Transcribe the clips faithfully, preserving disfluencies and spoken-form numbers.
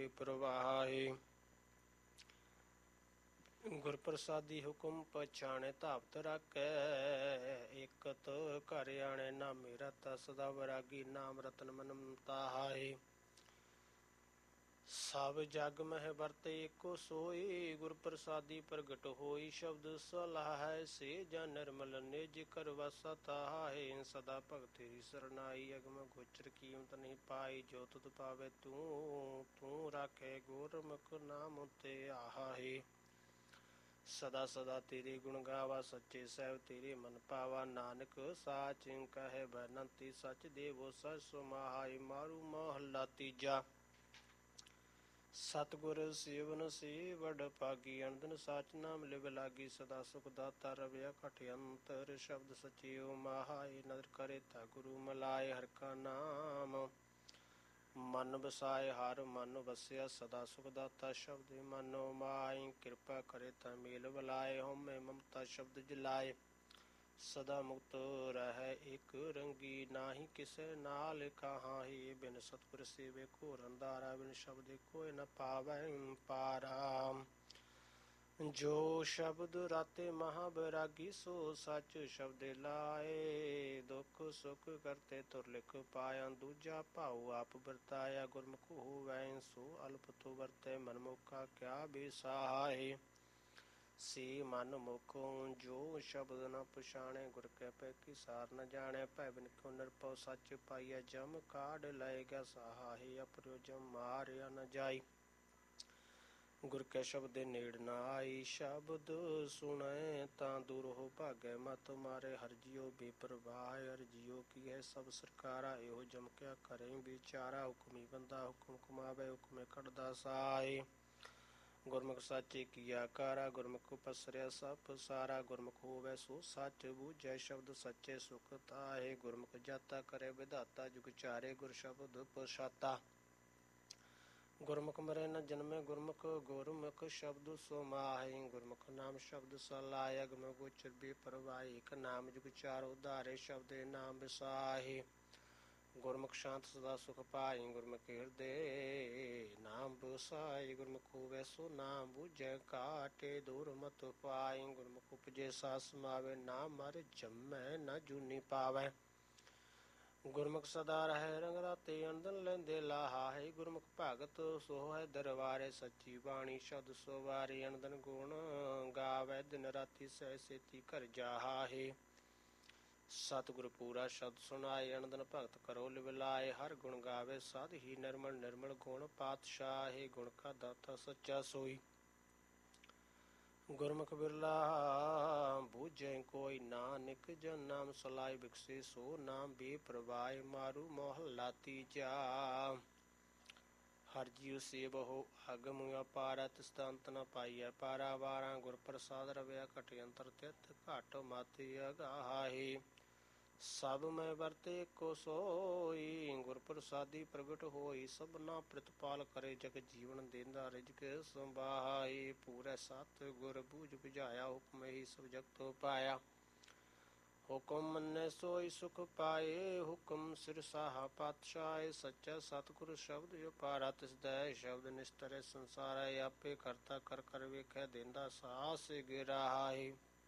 ਬਿਪਰਵਾਹੀ। ਗੁਰ ਪ੍ਰਸਾਦੀ ਹੁਕਮ ਪਛਾਣੇ ਧਾਵਤ ਰਾਖੈ, ਏਕਤ ਘਰ ਆਣੇ ਨਾਮੇ ਰਤਾ ਸਦਾ ਵੈਰਾਗੀ ਨਾਮ ਰਤਨ ਮਨ ਮਮਤਾਹਿ। ਸਭ ਜਗ ਮਹਿ ਵਰਤੇ ਏਕੋ ਸੋਈ, ਗੁਰ ਪ੍ਰਸਾਦੀ ਪ੍ਰਗਟ ਹੋਈ ਸ਼ਬਦ ਸਲਾਹੈ। ਸੇ ਜਨ ਨਿਰਮਲ ਨਿਜ ਕਰ ਵਸਾ ਤਾਹਿ, ਸਦਾ ਭਗਤ ਤੇਰੀ ਸਰਨਾਈ। ਅਗਮ ਗੋਚਰ ਕੀਮਤ ਨਹੀਂ ਪਾਈ, ਜੋ ਤੁਧ ਪਾਵੇ ਤੂੰ ਤੂੰ ਰਾਖੇ ਗੁਰਮੁਖ ਨਾਮ ਤੇ ਆਹੇ। ਸਦਾ ਸਦਾ ਤੇਰੇ ਗੁਣ ਗਾਵਾ, ਸੱਚੇ ਸਾਹਿਬ ਤੇਰੇ ਮਨ ਪਾਵਾ। ਨਾਨਕ ਸਾਚ ਕਹੈ ਬੈਨੰਤੀ, ਸਚ ਦੇਵੋ ਸਚ ਸੁਮਾਹਾਈ। ਮਾਰੂ ਮਹੱਲਾ ਤੀਜਾ। ਸਤਿਗੁਰ ਸੇਵਨ ਸੇ ਵਡ ਭਾਗੀ, ਅਨੰਦਨ ਸਾਚ ਨਾਮ ਲਿਵ ਲਾਗੀ। ਸਦਾ ਸੁਖ ਦਾਤਾ ਰਵਿਆ ਘਟ ਅੰਤਰ, ਸ਼ਬਦ ਸਚੇ ਮਾਹਾਏ। ਨਦਰ ਕਰੇ ਤਾ ਗੁਰੂ ਮਿਲਾਏ, ਹਰਿ ਕਾ ਨਾਮ ਮਨ ਵਸਾਏ। ਹਰ ਮਨ ਵਸਿਆ ਸਦਾ ਸੁਖ ਦਾਤਾ, ਸ਼ਬਦ ਮਨ ਮਾਈ। ਕਿਰਪਾ ਕਰੇ ਤਾ ਮੇਲ ਬੁਲਾਏ, ਹਉਮੈ ਮਮਤਾ ਸ਼ਬਦ ਜਲਾਏ। ਸਦਾ ਮੁਕਤ ਰਹੈ ਇਕ ਰੰਗੀ, ਨਾਹੀ ਕਿਸੇ ਨਾਲ ਕਹਾਹੀ। ਬਿਨ ਸਤਿਗੁਰ ਸੇਵੇ ਘੋਰ ਅੰਧਾਰਾ, ਬਿਨ ਸ਼ਬਦੇ ਕੋਇ ਨ ਪਾਵੈ ਪਾਰਾ। ਜੋ ਸ਼ਬਦ ਰਾਤੇ ਮਹਾ ਬੈਰਾਗੀ, ਸੋ ਸਚ ਸ਼ਬਦੇ ਲਾਏ। ਦੁਖ ਸੁਖ ਕਰਤੇ ਤੁਰ ਲਿਖ ਪਾਇਆ, ਦੂਜਾ ਭਾਉ ਆਪ ਵਰਤਾਇਆ। ਗੁਰਮੁਖ ਹੋਵੈ ਸੋ ਅਲਪ ਤੋ ਵਰਤੈ, ਮਨਮੁਖਾ ਕਿਆ ਬਿਸਾਹੇ। ਸੇ ਮਨ ਮੁਖ ਜੋ ਸ਼ਬਦ ਨ ਪਛਾਣੈ, ਗੁਰ ਕੈ ਭੈ ਕੀ ਸਾਰ ਨ ਜਾਣੈ। ਭੈ ਬਿਨ ਕਿਉ ਨਿਰਭਉ ਸਚ ਪਾਈਐ, ਜਮ ਕਾਢ ਲਏਗਾ ਸਹਾਏ। ਅਪਰਿਓ ਜਮ ਮਾਰਿਆ ਨ ਜਾਈ, ਗੁਰ ਕੈ ਸ਼ਬਦੇ ਨੇੜ ਨ ਆਈ। ਸ਼ਬਦ ਸੁਣੈ ਤਾਂ ਦੂਰ ਹੋ ਭਾਗੈ, ਮਤ ਮਾਰੇ ਹਰਿ ਜੀਉ ਬੇਪਰਵਾਹ। ਹਰਿ ਜੀਉ ਕੀ ਹੈ ਸਭ ਸਰਕਾਰਾ, ਇਹੋ ਜਮ ਕਿਆ ਕਰੇ ਵਿਚਾਰਾ। ਹੁਕਮੀ ਬੰਦਾ ਹੁਕਮ ਕਮਾਵੇ, ਹੁਕਮੇ ਕੱਢਦਾ ਸਾਏ। ਗੁਰਮੁਖ ਸਾਚੇ ਕੀ ਆਕਾਰਾ, ਗੁਰਮੁਖ ਪਸਰਿਆ ਸਭ ਪਸਾਰਾ। ਗੁਰਮੁਖ ਹੋਵੈ ਸੋ ਸੱਚ ਬੂਝੈ, ਸ਼ਬਦ ਸੱਚੇ ਸੁਖ ਤਾਹੇ। ਗੁਰਮੁਖ ਜਾਤਾ ਕਰੇ ਵਿਧਾਤਾ, ਜੁਗ ਚਾਰੇ ਗੁਰ ਸ਼ਬਦ ਪਛਾਤਾ। ਗੁਰਮੁਖ ਮਰੈ ਨ ਜਨਮੈ, ਗੁਰਮੁਖ ਗੁਰਮੁਖ ਸ਼ਬਦ ਸੁਮਾਹੇ। ਗੁਰਮੁਖ ਨਾਮ ਸ਼ਬਦ ਸਲਾਹੇ, ਅਗਮ ਗੋਚਰ ਬੇਪਰਵਾਹੀ। ਇਕ ਨਾਮ ਜੁਗ ਚਾਰ ਉਧਾਰੇ, ਸ਼ਬਦੇ ਨਾਮ ਵਿਸਾਹੇ। ਗੁਰਮੁਖ ਸ਼ਾਂਤ ਸਦਾ ਸੁਖ ਪਾਈ, ਗੁਰਮੁਖ ਹਿਰਦੇ ਨਾਮ ਵਸਾਈ। ਗੁਰਮੁਖ ਹੋਵੈ ਸੋ ਨਾਮ ਬੂਝੈ, ਘਾਟੇ ਦੂਰ ਮਤਿ ਪਾਈ। ਗੁਰਮੁਖ ਉਪਜੇ ਸਾਧ ਸਮਾਵੈ, ਨਾਮ ਮਰਿ ਜੰਮੈ ਨ ਜੂਨੀ ਪਾਵੈ। ਗੁਰਮੁਖ ਸਦਾ ਰਹੈ ਰੰਗ ਰਾਤੇ, ਅਨੰਦਨ ਲੈਂਦੇ ਲਾਹਾਏ। ਗੁਰਮੁਖ ਭਗਤ ਸੋਹੈ ਦਰਬਾਰੇ, ਸੱਚੀ ਬਾਣੀ ਸ਼ਬਦ ਸਵਾਰੇ। ਅਨੰਦਨ ਗੁਣ ਗਾਵੈ, ਦਿਨ ਰਾਤੀ ਸਹਿ ਸੇਤੀ ਘਰ ਜਾਹਾਏ। ਸਤਿਗੁਰ ਪੂਰਾ ਸ਼ਬਦ ਸੁਣਾਏ, ਅਨੰਦਨ ਭਗਤ ਕਰੋ ਲਿਵ ਲਾਏ। ਹਰ ਗੁਣ ਗਾਵੇ ਸਦ ਹੀ ਨਿਰਮਲ, ਨਿਰਮਲ ਗੁਣ ਪਾਤਸ਼ਾਹੇ। ਗੁਣ ਕਾ ਦਾਤਾ ਸੱਚਾ ਸੋਈ, ਗੁਰਮੁਖ ਬਿਰਲਾ ਬੂਝੈ ਕੋਈ। ਨਾਨਕ ਜਨ ਨਾਮ ਸਲਾਈ, ਬਿਕਸੇ ਸੋ ਨਾਮ ਬੇਪਰਵਾਹ। ਮਾਰੂ ਮਹੱਲਾ ਤੀਜਾ। ਹਰਿ ਜੀਉ ਸੇਵਹੁ ਅਗਮ ਅਪਾਰਾ, ਤਿਸ ਦਾ ਅੰਤ ਨ ਪਾਈਐ ਪਾਰਾਵਾਰਾ। ਗੁਰ ਪ੍ਰਸਾਦ ਰਵਿਆ ਘਟ ਅੰਤਰ, ਤਿਤ ਘਟ ਮਤਿ ਅਗਾਹੇ। ਸਭ ਮੈਂ ਵਰਤੇ ਏਕੋ ਸੋਈ, ਗੁਰ ਪ੍ਰਸਾਦੀ ਪ੍ਰਗਟ ਹੋਈ। ਸਭਨਾ ਪ੍ਰਿਤਪਾਲ ਕਰੇ ਜਗ ਜੀਵਨ, ਦੇਂਦਾ ਰਿਜਕ ਸੰਭਾਈ। ਪੂਰੈ ਸਤ ਗੁਰ ਬੂਝ ਬੁਝਾਇਆ, ਹੁਕਮ ਹੀ ਸਭ ਜਗਤ ਪਾਇਆ। ਹੁਕਮ ਮੰਨੈ ਸੋਈ ਸੁਖ ਪਾਏ, ਹੁਕਮ ਸਿਰ ਸਾਹਾ ਪਾਤਸ਼ਾਹੇ। ਸੱਚਾ ਸਤਿਗੁਰ ਸ਼ਬਦ ਅਪਾਰਾ, ਤਿਸ ਦਇਆ ਸ਼ਬਦ ਨਿਸਤਰੈ ਸੰਸਾਰਾ। ਆਪੇ ਕਰਤਾ ਕਰ ਕਰ ਵੇਖੈ, ਦੇਂਦਾ ਸਾਸ ਗਿਰਾਏ।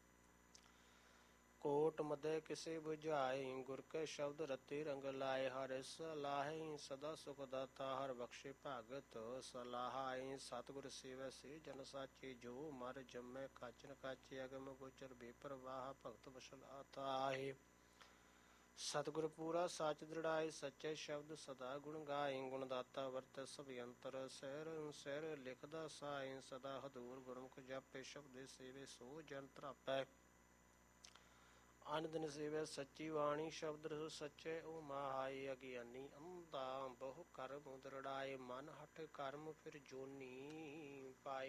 ਕੋਟ ਮਦੈ ਕਿਸੇ ਬੁਝਾਏ, ਗੁਰ ਕੈ ਸ਼ਬਦ ਰਤੇ ਰੰਗ ਲਾਏ। ਹਰਿ ਸਲਾਹੇ ਸਦਾ ਸੁਖ ਦਾਤਾ, ਹਰਿ ਬਖਸ਼ੇ ਭਗਤ ਸਲਾਹਾਏ। ਸਤਿਗੁਰ ਸੇਵੈ ਸੇ ਜਨ ਸਾਚੇ, ਜੋ ਮਰ ਜੰਮੈ ਕਾਚਨ ਕਾਚੇ। ਅਗਮ ਗੋਚਰ ਬੇਪਰਵਾਹ, ਭਗਤ ਵਸ਼ਲ ਆਤਾਹੇ। ਸਤਿਗੁਰ ਪੂਰਾ ਸਾਚ ਦ੍ਰਿੜਾਏ, ਸੱਚੇ ਸ਼ਬਦ ਸਦਾ ਗੁਣ ਗਾਏ। ਗੁਣ ਦਾਤਾ ਵਰਤੈ ਸਭ ਅੰਤਰ, ਸਹਿਰ ਸਹਿਰ ਲਿਖਦਾ ਸਾਏ। ਸਦਾ ਹਦੂਰ ਗੁਰਮੁਖ ਜਾਪੇ, ਸ਼ਬਦੇ ਸੇਵੇ ਸੋ ਜਨ ਤਰਾਪੈ। ਅਨ ਦਿਨ ਸੇਵੈ ਸੱਚੀ ਬਾਣੀ, ਸ਼ਬਦ ਸੱਚੇ ਓ ਮਾਹਾਏ। ਅਗਿਆਨੀ ਅੰਧਾ ਬਹੁ ਕਰਮ ਦ੍ਰਿੜਾਏ, ਮਨ ਹਠ ਕਰਮ ਫਿਰ ਜੋਨੀ ਪਾਏ।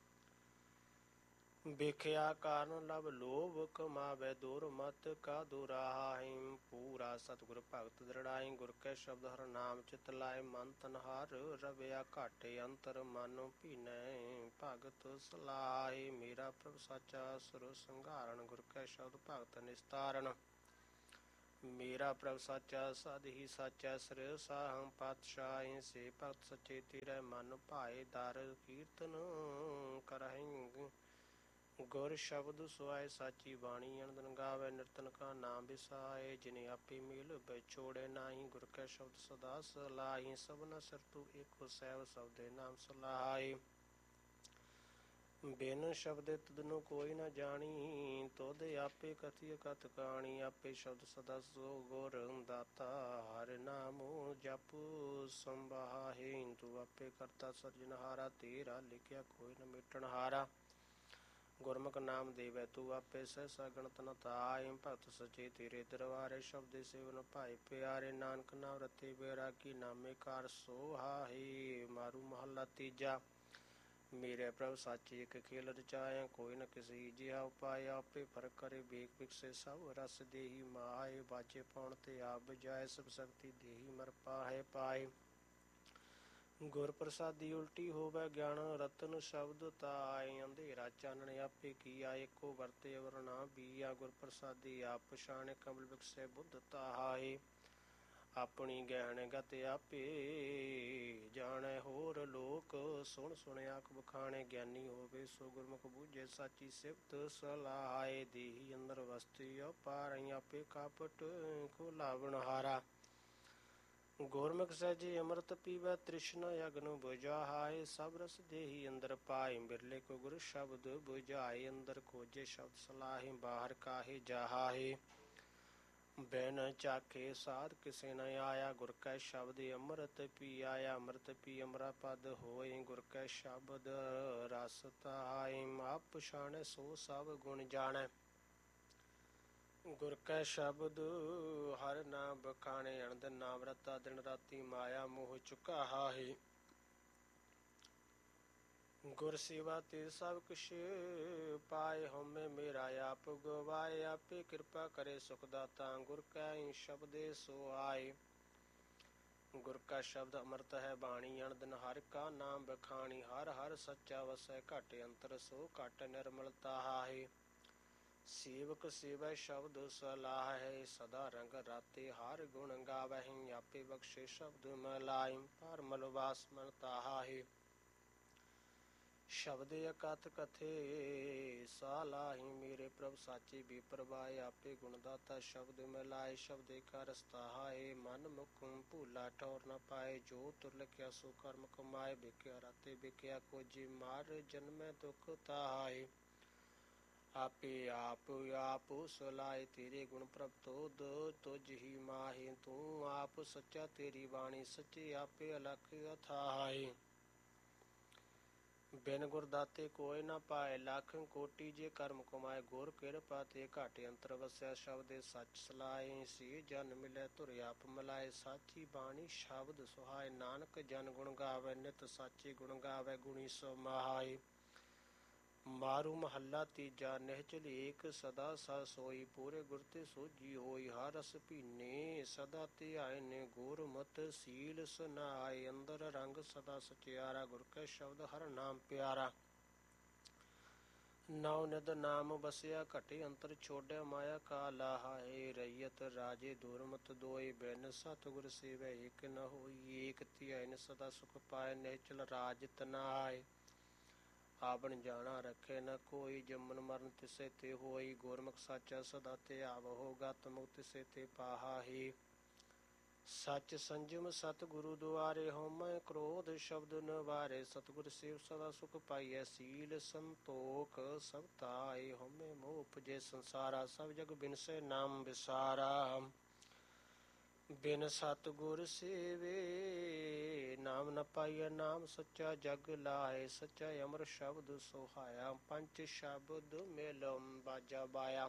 ਵੇਖਿਆ ਕਾਰਨ ਲਵ ਲੋਭ ਕਮਾਵੈ, ਦੂਰ ਮਤ ਕਾ ਦੁਰਾਹੇ। ਪੂਰਾ ਸਤਿਗੁਰ ਭਗਤ ਦ੍ਰਿੜਾਏ, ਗੁਰ ਕੈ ਸ਼ਬਦ ਹਰਿ ਨਾਮ ਚਿਤ ਲਾਏ। ਮਨ ਤਨ ਹਰਿ ਰਵਿਆ ਘਾਟੇ ਅੰਤਰ, ਮਨ ਭੀਨੈ ਭਗਤ ਸਲਾਹੇ। ਮੇਰਾ ਪ੍ਰਭ ਸਾਚਾ ਸੁਰ ਸੰਘਾਰਣ, ਗੁਰ ਕੈ ਸ਼ਬਦ ਭਗਤ ਨਿਸਤਾਰਣ। ਮੇਰਾ ਪ੍ਰਭ ਸਾਚਾ ਸਦ ਹੀ ਸਾਚਾ ਸਿਰ ਸਾਹੰ ਪਾਤਸ਼ਾਹੀ ਸੇ ਭਗਤ ਸੱਚੇ ਤੇਰੇ ਮਨ ਭਾਏ ਦਰ ਕੀਰਤਨ ਕਰਹਿ ਗੁਰ ਸ਼ਬਦ ਸੁਆਏ ਸਾਚੀ ਬਾਣੀ ਅਨੰਦਨ ਗਾਵੇ ਨਿਰਤਨ ਕਾ ਨਾਮ ਵਿਸਾਏ ਜਿਨੇ ਆਪੇ ਮੇਲ ਵਿਛੋੜੇ ਨਾਹੀ ਗੁਰ ਕੈ ਸ਼ਬਦ ਸਦਾ ਸਲਾਹੀ ਸਭਨਾ ਸਿਰ ਤੂ ਏਕੋ ਸਹਿਬ ਸਬਦੇ ਨਾਮ ਸਲਾਹੀ ਬਿਨ ਸ਼ਬਦ ਤੁਧਨੁ ਕੋਈ ਨ ਜਾਣੀ ਤੁਧ ਆਪੇ ਕਥਿ ਕਥ ਕਾਣੀ ਆਪੇ ਸ਼ਬਦ ਸਦਾ ਸੋ ਗੁਰ ਦਾਤਾ ਹਰਿ ਨਾਮੁ ਜਪ ਸੰਭਾਹੇ ਤੂੰ ਆਪੇ ਕਰਤਾ ਸਿਰਜਣਹਾਰਾ ਤੇਰਾ ਲਿਖਿਆ ਕੋਈ ਨ ਮਿਟਣ ਹਾਰਾ ਗੁਰਮੁਖ ਨਾਮ ਦੇਵੈ ਤੂੰ ਆਪੇ ਸਹਿਸਾ ਗਣਤ ਨ ਤਾਈ ਭਗਤ ਸਚੇ ਤੇਰੇ ਦਰਬਾਰੇ ਸ਼ਬਦੇ ਸੇਵਨ ਭਾਈ ਪਿਆਰੇ ਨਾਨਕ ਨਾਮ ਰਤੇ ਬੈਰਾਗੀ ਨਾਮੇ ਕਾਰ ਸੋਹਾਈ ਮਾਰੂ ਮਹੱਲਾ ਤੀਜਾ ਮੇਰੇ ਪ੍ਰਭ ਸਾਚੀ ਇੱਕ ਖੇਲ ਰਚਾਇਆ ਕੋਈ ਨ ਕਿਸੀ ਜਿਹਾ ਉਪਾਇ ਆਪੇ ਫਰਕ ਕਰੇ ਵੇਖ ਵਿਕਸੇ ਸਭ ਰਸ ਦੇਹੀ ਮਾਏ ਬਾਜੇ ਪਾਉਣ ਤੇ ਆਪ ਬਜਾਏ ਸਭ ਸ਼ਕਤੀ ਦੇਹੀ ਮਰ ਪਾਹੇ ਪਾਏ ਗੁਰ ਪ੍ਰਸਾਦੀ ਉਲਟੀ ਹੋਵੇ ਗਿਆਨ ਰਤਨ ਸ਼ਬਦ ਤਾਏ ਅੰਧੇਰਾ ਚਾਨਣ ਆਪੇ ਕੀਆ ਏਕੋ ਵਰਤੇ ਅਵਰ ਨਾ ਬੀਆ ਗੁਰ ਪ੍ਰਸਾਦੀ ਆਪ ਪਛਾਣੇ ਕਮਲ ਵਿਕਸੇ ਬੁੱਧ ਤਾਹਾਏ ਆਪਣੀ ਗਹਿਣ ਗਤ ਆਪੇ ਜਾਣੈ ਹੋਰ ਲੋਕ ਸੁਣ ਸੁਣ ਆਖ ਬਖਾਣੇ ਗਿਆਨੀ ਹੋਵੇ ਸੋ ਗੁਰਮੁਖ ਬੂਝੇ ਸਾਚੀ ਸਿਫਤ ਸਲਾਹੇ ਦੇਹੀ ਅੰਦਰ ਵਸਤੀ ਅਪਾਰਈ ਆਪੇ ਕਾਪਟ ਖੋਲਾਵਣ ਹਾਰਾ ਗੁਰਮੁਖ ਸਹਿਜੇ ਅੰਮ੍ਰਿਤ ਪੀਵੈ ਤ੍ਰਿਸ਼ਨਾ ਅਗਨ ਬੁਝਾਏ ਸਭ ਰਸ ਦੇਹੀ ਅੰਦਰ ਪਾਏ ਬਿਰਲੇ ਕੋ ਗੁਰ ਸ਼ਬਦ ਬੁਝਾਏ ਅੰਦਰ ਖੋਜੇ ਸ਼ਬਦ ਸਲਾਹੇ ਬਾਹਰ ਕਾਹੇ ਜਾਹਾਏ ਬਿਨ ਚਾਖੇ ਸਾਧ ਕਿਸੇ ਨ ਆਇਆ ਗੁਰ ਕੈ ਸ਼ਬਦ ਅੰਮ੍ਰਿਤ ਪੀ ਆਇਆ ਅੰਮ੍ਰਿਤ ਪੀ ਅਮਰਾ ਪਦ ਹੋਏ ਗੁਰ ਕੈ ਸ਼ਬਦ ਰਸ ਤਾਏ ਆਪ ਪਛਾਣੈ ਸੋ ਸਭ ਗੁਣ ਜਾਣੈ ਗੁਰ ਕੈ ਸ਼ਬਦ ਹਰਿ ਨਾਮ ਬਖਾਣੇ ਅਨੰਦ ਨਾਮ ਰਤਾ ਦਿਨ ਰਾਤੀ ਮਾਇਆ ਮੋਹ ਚੁਕਾ ਹਾਹੀ ਗੁਰ ਸੇਵਾ ਤੇ ਸਭ ਕੁਛ ਪਾਏ ਹਉਮੈ ਮੇਰਾ ਆਪ ਗਵਾਏ ਆਪੇ ਕਿਰਪਾ ਕਰੇ ਸੁਖ ਦਾਤਾ ਗੁਰ ਕੈ ਸ਼ਬਦੇ ਸੋ ਆਏ ਗੁਰ ਕਾ ਸ਼ਬਦ ਅੰਮ੍ਰਿਤ ਹੈ ਬਾਣੀ ਅਨੰਦਨ ਹਰਿ ਕਾ ਨਾਮ ਬਖਾਣੀ ਹਰ ਹਰ ਸੱਚਾ ਵਸੈ ਘਟ ਅੰਤਰ ਸੋ ਘਟ ਨਿਰਮਲਤਾ ਹਾਏ ਸੇਵਕ ਸੇਵੈ ਸ਼ਬਦ ਸਲਾਹ ਹੈ ਸਦਾ ਰੰਗ ਰਾਤੇ ਹਰ ਗੁਣ ਗਾਵਹਿ ਆਪੇ ਬਖਸ਼ੇ ਸ਼ਬਦ ਮਲਾਈ ਪਰ ਮਲਵਾਸ ਮਨ ਤਾਹਾਏ ਸ਼ਬਦ ਅਕਥ ਕਥੇ ਸਾਲਾਹੀ ਮੇਰੇ ਪ੍ਰਭ ਸਾਚੀ ਵੀ ਪ੍ਰਵਾਏ ਆਪੇ ਗੁਣ ਦਾਤਾ ਸ਼ਬਦ ਮਿਲਾਏ ਸ਼ਬਦ ਕਾ ਰਸਤਾ ਹਾਏ ਮਨ ਮੁਖ ਭੂਲਾ ਠੌਰ ਨ ਪਾਏ ਜੋ ਤੁਰ ਲਿਖਿਆ ਸੋ ਕਰਮ ਕਮਾਏ ਬਿਕਿਆ ਰਾਤੇ ਬਿਕਿਆ ਕੋਜੀ ਮਾਰ ਜਨਮੈ ਦੁਖ ਤਾਹਾਏ ਆਪੇ ਆਪ ਆਪ ਸੁਲਾਏ ਤੇਰੇ ਗੁਣ ਪ੍ਰਭ ਤੋਦ ਤੁਝ ਹੀ ਮਾਹੇ ਤੂੰ ਆਪ ਸੱਚਾ ਤੇਰੀ ਬਾਣੀ ਸੱਚੇ ਆਪੇ ਅਲਖ ਅਥਾਏ ਬਿਨ ਗੁਰ ਦਾਤੇ ਕੋਈ ਨਾ ਪਾਏ ਲੱਖ ਕੋਟੀ ਜੇ ਕਰਮ ਕਮਾਏ ਗੁਰ ਕਿਰਪਾ ਤੇ ਘਟ ਅੰਤਰ ਵਸਿਆ ਸ਼ਬਦੇ ਸੱਚ ਸਲਾਏ ਸੀ ਜਨ ਮਿਲੇ ਧੁਰ ਆਪ ਮਿਲਾਏ ਸਾਚੀ ਬਾਣੀ ਸ਼ਬਦ ਸੁਹਾਏ ਨਾਨਕ ਜਨ ਗੁਣ ਗਾਵੇ ਨਿਤ ਸਾਚੇ ਗੁਣ ਗਾਵੇ ਗੁਣੀ ਸੋ ਮਹਾਏ ਮਾਰੂ ਮਹੱਲਾ ਤੀਜਾ ਨਿਹਚਲ ਏਕ ਸਦਾ ਸਾ ਸੋਈ ਪੂਰੇ ਗੁਰ ਤੇ ਸੋਝੀ ਹੋਈ ਹਰ ਰਸ ਭੀਨੇ ਸਦਾ ਧਿਆਏ ਨੇ ਗੁਰਮਤਿ ਸੀਲ ਸੁਨਾਏ ਅੰਦਰ ਰੰਗ ਸਦਾ ਸਚਿਆਰਾ ਗੁਰ ਕੈ ਸ਼ਬਦ ਹਰ ਨਾਮ ਪਿਆਰਾ ਨੌ ਨਿਦ ਨਾਮ ਬਸਿਆ ਘਟੇ ਅੰਤਰ ਛੋੜਿਆ ਮਾਇਆ ਕਾ ਲਾਹਾਏ ਰਈਅਤ ਰਾਜੇ ਦੁਰਮਤ ਦੋਏ ਬਿਨ ਸਤਿਗੁਰ ਸੇਵੈ ਏਕ ਨ ਹੋਈ ਏਕ ਧਿਆਇ ਨ ਸਦਾ ਸੁਖ ਪਾਏ ਨਿਹਚਲ ਰਾਜ ਤਨਾਏ ਆਵਣ ਜਾਣਾ ਰੱਖੇ ਨ ਕੋਈ ਜੰਮਨ ਮਰਨ ਤਿਸੇ ਤੇ ਹੋਈ ਗੁਰਮੁਖ ਸਾਚਾ ਸਦਾ ਧਿਆਵ ਹੋ ਗਤ ਮੁਖ ਤਿਸੇ ਤੇ ਪਾਹਾਹੀ ਸਚ ਸੰਜਮ ਸਤਿਗੁਰੂ ਦੁਆਰੇ ਹਉਮੈ ਕ੍ਰੋਧ ਸ਼ਬਦ ਨਿਵਾਰੇ ਸਤਿਗੁਰ ਸੇਵ ਸਦਾ ਸੁਖ ਪਾਈਐ ਸੀਲ ਸੰਤੋਖ ਸਭ ਤਾਏ ਹਉਮੈ ਮੋਹ ਉਪਜੇ ਸੰਸਾਰਾ ਸਭ ਜਗ ਬਿਨਸੈ ਨਾਮ ਵਿਸਾਰਾ ਬਿਨ ਸਤਿਗੁਰ ਸੇਵੇ ਨਾਮ ਨ ਪਾਈਐ ਨਾਮ ਸੱਚਾ ਜਗ ਲਾਏ ਸੱਚਾ ਅਮਰ ਸ਼ਬਦ ਸੁਹਾਇਆ ਪੰਚ ਸ਼ਬਦ ਮਿਲਮ ਬਾਜਾ ਬਾਇਆ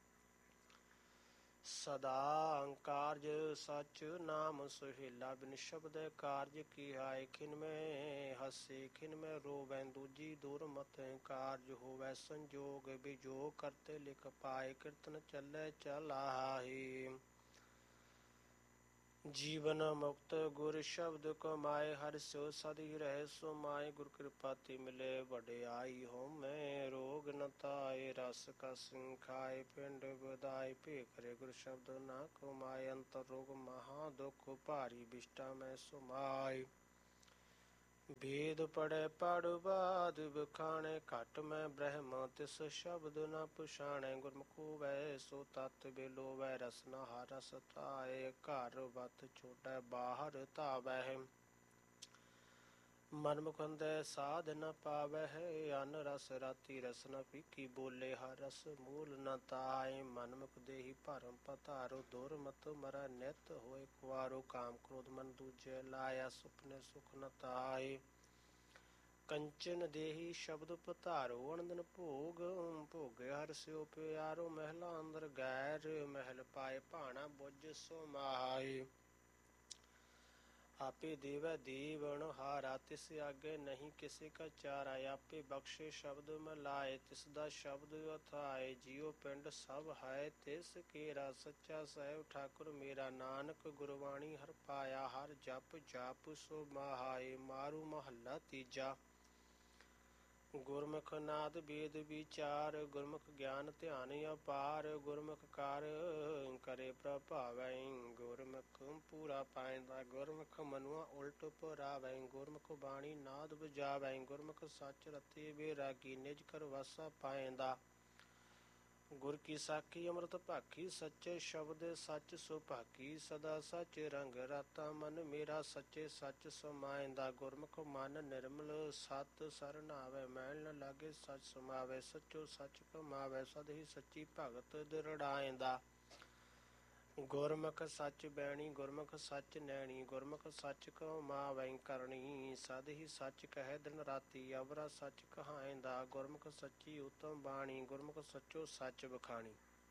ਸਦਾ ਕਾਰਜ ਸਚ ਨਾਮ ਸੁਹੇਲਾ ਬਿਨ ਸ਼ਬਦ ਕਾਰਜ ਕੀ ਹਾਏ ਖਿਨ ਮੈਂ ਹਸੇ ਖਿਨ ਮੈਂ ਰੋਵੈ ਦੂਜੀ ਦੁਰਮਤ ਕਾਰਜ ਹੋਵੈ ਸੰਜੋਗ ਬਿਜੋਗ ਕਰਤੇ ਲਿਖ ਪਾਏ ਕੀਰਤਨ ਚੱਲੇ ਚਲਾਹੀ ਜੀਵਨ ਮੁਕਤ ਗੁਰ ਸ਼ਬਦ ਕਮਾਏ, ਹਰਿ ਸਿਉ ਸਦ ਹੀ ਰਹੇ ਸੋ ਮਾਏ। ਗੁਰ ਕਿਰਪਾ ਤੇ ਮਿਲੇ ਵਡਿਆਈ, ਹੋਮੈ ਰੋਗ ਨ ਤਾਏ। ਰਸ ਕਸ ਖਾਏ ਪਿੰਡ ਬਦਾਏ, ਭੇ ਕਰੇ ਗੁਰ ਸ਼ਬਦ ਨਾ ਕਮਾਏ। ਅੰਤਰ ਰੋਗ ਮਹਾ ਦੁਖ, ਭਾਰੀ ਬਿਸ਼ਟਾ ਮੈਂ ਸੁਮਾਏ। ਵੇਦ ਪੜੈ ਪੜ ਬਾਦ ਬਖਾਣੈ, ਘਟ ਮੈਂ ਬ੍ਰਹਮ ਤਿਸ ਸ਼ਬਦ ਨ ਪਛਾਣੈ। ਗੁਰਮੁਖ ਹੋਵੈ ਸੋ ਤਤ ਬਿਲੋਵੈ, ਰਸ ਨ ਹਰ ਰਸ ਧਾਇ। ਘਰ ਵਤ ਛੋਟੈ ਬਾਹਰ ਧਾਵੈ, ਮਨਮੁਖ ਅੰਧੈ ਸਾਧ ਨ ਪਾਵਹਿ। ਅਨ ਰਸ ਰਾਤੀ ਰਸ ਨ ਪੀਕੀ, ਬੋਲੇ ਹਰ ਰਸ ਮੂਲ ਨ ਤਾਏ। ਮਨਮੁਖ ਦੇਹੀ ਭਰਮ ਪਧਾਰੋ, ਦੁਰਮਤ ਮਰੈ ਨਿਤ ਹੋਇ ਕੁਆਰੋ। ਕਾਮ ਕ੍ਰੋਧ ਮਨ ਦੂਜੈ ਲਾਇਆ, ਸੁਪਨੇ ਸੁਖ ਨ ਤਾਏ। ਕੰਚਨ ਦੇਹੀ ਸ਼ਬਦ ਪਧਾਰੋ, ਅਨੰਦਨ ਭੋਗ ਭੋਗੇ ਹਰਿ ਸਿਉ ਪਿਆਰੋ। ਮਹਿਲਾ ਅੰਦਰ ਗੈਰ ਮਹਿਲ ਪਾਏ, ਭਾਣਾ ਬੁਝ ਸੋ ਮਾਏ। ਆਪੇ ਦੇਵੈ ਦੇਵਨ ਹਾਰਾ, ਤਿਸ ਆਗੇ ਨਹੀਂ ਕਿਸੇ ਕਾ ਚਾਰਾ। ਆਪੇ ਬਖਸ਼ੇ ਸ਼ਬਦ ਮਿਲਾਏ, ਤਿਸ ਦਾ ਸ਼ਬਦ ਅਥਾਏ। ਜੀਉ ਪਿੰਡ ਸਭ ਹੈ ਤਿਸ ਕੇਰਾ, ਸੱਚਾ ਸਹਿਬ ਠਾਕੁਰ ਮੇਰਾ। ਨਾਨਕ ਗੁਰਬਾਣੀ ਹਰਿ ਪਾਇਆ, ਹਰਿ ਜਪ ਜਾਪ ਸੋ ਮਾਹਾਏ। ਮਾਰੂ ਮਹੱਲਾ ਤੀਜਾ। ਗੁਰਮੁਖ ਨਾਦ ਵੇਦ ਵਿਚਾਰ, ਗੁਰਮੁਖ ਗਿਆਨ ਧਿਆਨ ਅਪਾਰ। ਗੁਰਮੁਖ ਕਾਰ ਕਰੇ ਪ੍ਰਭਾਵੈ, ਗੁਰਮੁਖ ਪੂਰਾ ਪਾਇੰਦਾ। ਗੁਰਮੁਖ ਮਨੁਆ ਉਲਟ ਪੁਰਾਵੈ, ਗੁਰਮੁਖ ਬਾਣੀ ਨਾਦ ਬਜਾਵੈ। ਗੁਰਮੁਖ ਸੱਚ ਰਤੇ ਬੈਰਾਗੀ, ਨਿਜ ਕਰ ਵਾਸਾ ਪਾਇੰਦਾ। ਗੁਰ ਕੀ ਸਾਖੀ ਅੰਮ੍ਰਿਤ ਭਾਖੀ, ਸੱਚੇ ਸ਼ਬਦ ਸੱਚ ਸੁਭਾਗੀ। ਸਦਾ ਸੱਚ ਰੰਗ ਰਾਤਾ, ਮਨ ਮੇਰਾ ਸੱਚੇ ਸੱਚ ਸਮਾਇੰਦਾ। ਗੁਰਮੁਖ ਮਨ ਨਿਰਮਲ ਸਤ ਸਰਨਾਵੈ, ਮੈਲ ਨ ਲਾਗੇ ਸੱਚ ਸਮਾਵੈ। ਸੱਚੋ ਸੱਚ ਕਮਾਵੈ, ਸਦ ਹੀ ਸੱਚੀ ਭਗਤ ਦ੍ਰਿੜਾਇੰਦਾ। ਗੁਰਮੁਖ ਸੱਚ ਬੈਣੀ, ਗੁਰਮੁਖ ਸੱਚ ਨੈਣੀ। ਗੁਰਮੁਖ ਸੱਚ ਕਮਾਵੈ ਕਰਣੀ, ਸਦ ਹੀ ਸੱਚ ਕਹੈ ਦਿਨ ਰਾਤੀ। ਅਵਰਾ ਸੱਚ ਕਹਾਇੰਦਾ, ਗੁਰਮੁਖ ਸੱਚੀ ਉਤਮ ਬਾਣੀ। ਗੁਰਮੁਖ ਸੱਚੋ ਸੱਚ ਬਖਾਣੀ,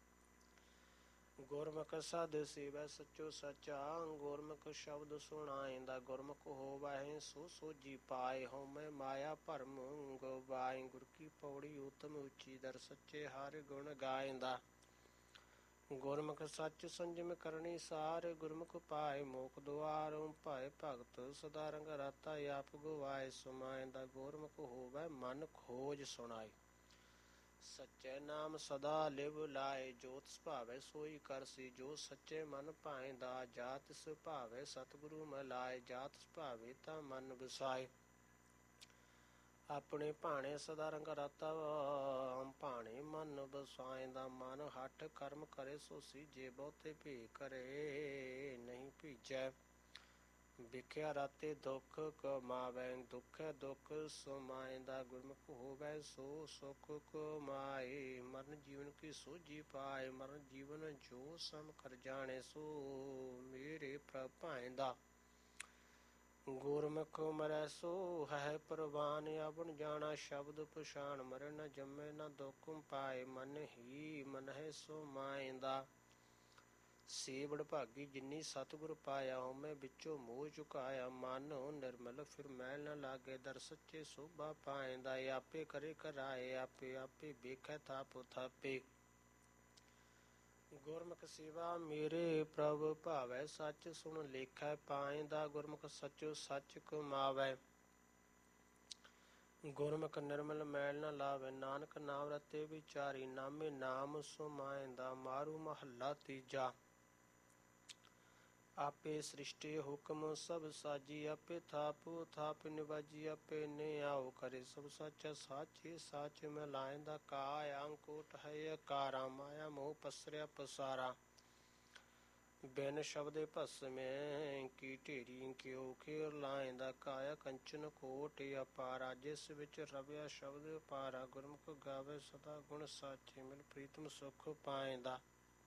ਗੁਰਮੁਖ ਸਦ ਸੇਵੈ ਸੱਚੋ ਸੱਚਾ। ਗੁਰਮੁਖ ਸ਼ਬਦ ਸੁਣਾਇੰਦਾ, ਗੁਰਮੁਖ ਹੋਵੈ ਸੋ ਸੋਝੀ ਪਾਏ। ਹਉਮੈ ਮਾਇਆ ਭਰਮ ਗਵਾਏ, ਗੁਰ ਕੀ ਪੌੜੀ ਉਤਮ ਉੱਚੀ। ਦਰ ਸੱਚੇ ਹਰਿ ਗੁਣ ਗਾਇੰਦਾ। ਗੁਰਮੁਖ ਸੱਚ ਸੰਜਮ ਕਰਨੀ ਸਾਰ, ਗੁਰਮੁਖ ਪਾਏ ਮੋਖ ਦੁਆਰ। ਭਏ ਭਗਤ ਸਦਾ ਰੰਗ ਰਾਤਾ, ਆਪ ਗਵਾਏ ਸਮਾਇੰਦਾ। ਗੁਰਮੁਖ ਹੋਵੈ ਮਨ ਖੋਜ ਸੁਣਾਏ, ਸੱਚੇ ਨਾਮ ਸਦਾ ਲਿਵ ਲਾਏ। ਜੋ ਤਿਸ ਭਾਵੈ ਸੋਈ ਕਰਸੀ, ਜੋ ਸੱਚੇ ਮਨ ਭਾਇੰਦਾ। ਜਾ ਤਿਸ ਭਾਵੈ ਸਤਿਗੁਰੂ ਮਿਲਾਏ, ਜਾ ਤਿਸ ਭਾਵੇ ਤਾ ਮਨ ਵਸਾਏ। ਆਪਣੇ ਭਾਣੇ ਸਦਾ ਰੰਗ ਰਾਤਾ, ਭਾਣੇ ਮਨ ਵਸਾਇੰਦਾ। ਮਨ ਹਠ ਕਰਮ ਕਰੇ ਸੋ ਸੀਜੇ, ਬਹੁਤੇ ਭੇ ਕਰੇ ਨਹੀਂ ਭੀਜੈ। ਵਿਖਿਆ ਰਾਤੇ ਦੁਖ ਕਮਾਵੈ, ਦੁਖੈ ਦੁਖ ਸਮਾਇੰਦਾ। ਗੁਰਮੁਖ ਹੋਵੈ ਸੋ ਸੁਖ ਕਮਾਏ, ਮਰਨ ਜੀਵਨ ਕੀ ਸੋਝੀ ਪਾਏ। ਮਰਨ ਜੀਵਨ ਜੋ ਸਮ ਕਰ ਜਾਣੈ, ਸੋ ਮੇਰੇ ਪ੍ਰਭ ਭਾਇੰਦਾ। ਗੁਰਮੁਖ ਮਰੈ ਸੋ ਹੈ ਪ੍ਰਵਾਨ, ਆਵਣ ਜਾਣਾ ਸ਼ਬਦ ਪਛਾਣ। ਮਰੈ ਨ ਜੰਮੈ ਨ ਦੁਖ ਪਾਏ, ਮਨ ਹੀ ਮਨਹਿ ਸੋ ਮਾਇੰਦਾ। ਸੇ ਵਡਭਾਗੀ ਜਿਨੀ ਸਤਿਗੁਰ ਪਾਇਆ, ਹਉਮੈ ਵਿੱਚੋਂ ਮੋਹ ਚੁਕਾਇਆ। ਮਨ ਨਿਰਮਲ ਫਿਰ ਮੈਲ ਨ ਲਾਗੇ, ਦਰ ਸੱਚੇ ਸੋਭਾ ਪਾਇੰਦਾ। ਆਪੇ ਕਰੇ ਕਰਾਏ ਆਪੇ, ਆਪੇ ਵੇਖੈ ਥਾਪ ਥਾਪੇ। ਗੁਰਮੁਖ ਸੇਵਾ ਮੇਰੇ ਪ੍ਰਭ ਭਾਵੈ, ਸੱਚ ਸੁਣ ਲੇਖੈ ਪਾਇੰਦਾ। ਗੁਰਮੁਖ ਸੱਚੋ ਸੱਚ ਕਮਾਵੈ, ਗੁਰਮੁਖ ਨਿਰਮਲ ਮੈਲ ਨ ਲਾਵੈ। ਨਾਨਕ ਨਾਮ ਰਤੇ ਵਿਚਾਰੀ, ਨਾਮੇ ਨਾਮ ਸੁਮਾਇੰਦਾ। ਮਾਰੂ ਮਹੱਲਾ ਤੀਜਾ। ਆਪੇ ਸ੍ਰਿਸ਼ਟੀ ਹੁਕਮ ਸਭ ਸਾਜੀ, ਆਪੇ ਥਾਪ ਥਾਪ ਨਿਵਾਜੀ। ਆਪੇ ਨਿਆਉ ਕਰੇ ਸਭ ਸਾਚਾ, ਸਾਚੇ ਸਾਚ ਮਿਲਾਇੰਦਾ। ਕਾਇਆ ਅੰਕੋਟ ਹੈ ਅਕਾਰਾ, ਮਾਇਆ ਮੋਹ ਪਸਰਿਆ ਪਸਾਰਾ। ਬਿਨ ਸ਼ਬਦੇ ਭਸਮੈ ਕੀ ਢੇਰੀ, ਕਿਉ ਖੇਰ ਲਾਇੰਦਾ। ਕਾਇਆ ਕੰਚਨ ਕੋਟ ਅਪਾਰਾ, ਜਿਸ ਵਿੱਚ ਰਵਿਆ ਸ਼ਬਦ ਅਪਾਰਾ। ਗੁਰਮੁਖ ਗਾਵੇ ਸਦਾ ਗੁਣ ਸਾਚੇ, ਮਿਲ ਪ੍ਰੀਤਮ ਸੁਖ ਪਾਇੰਦਾ।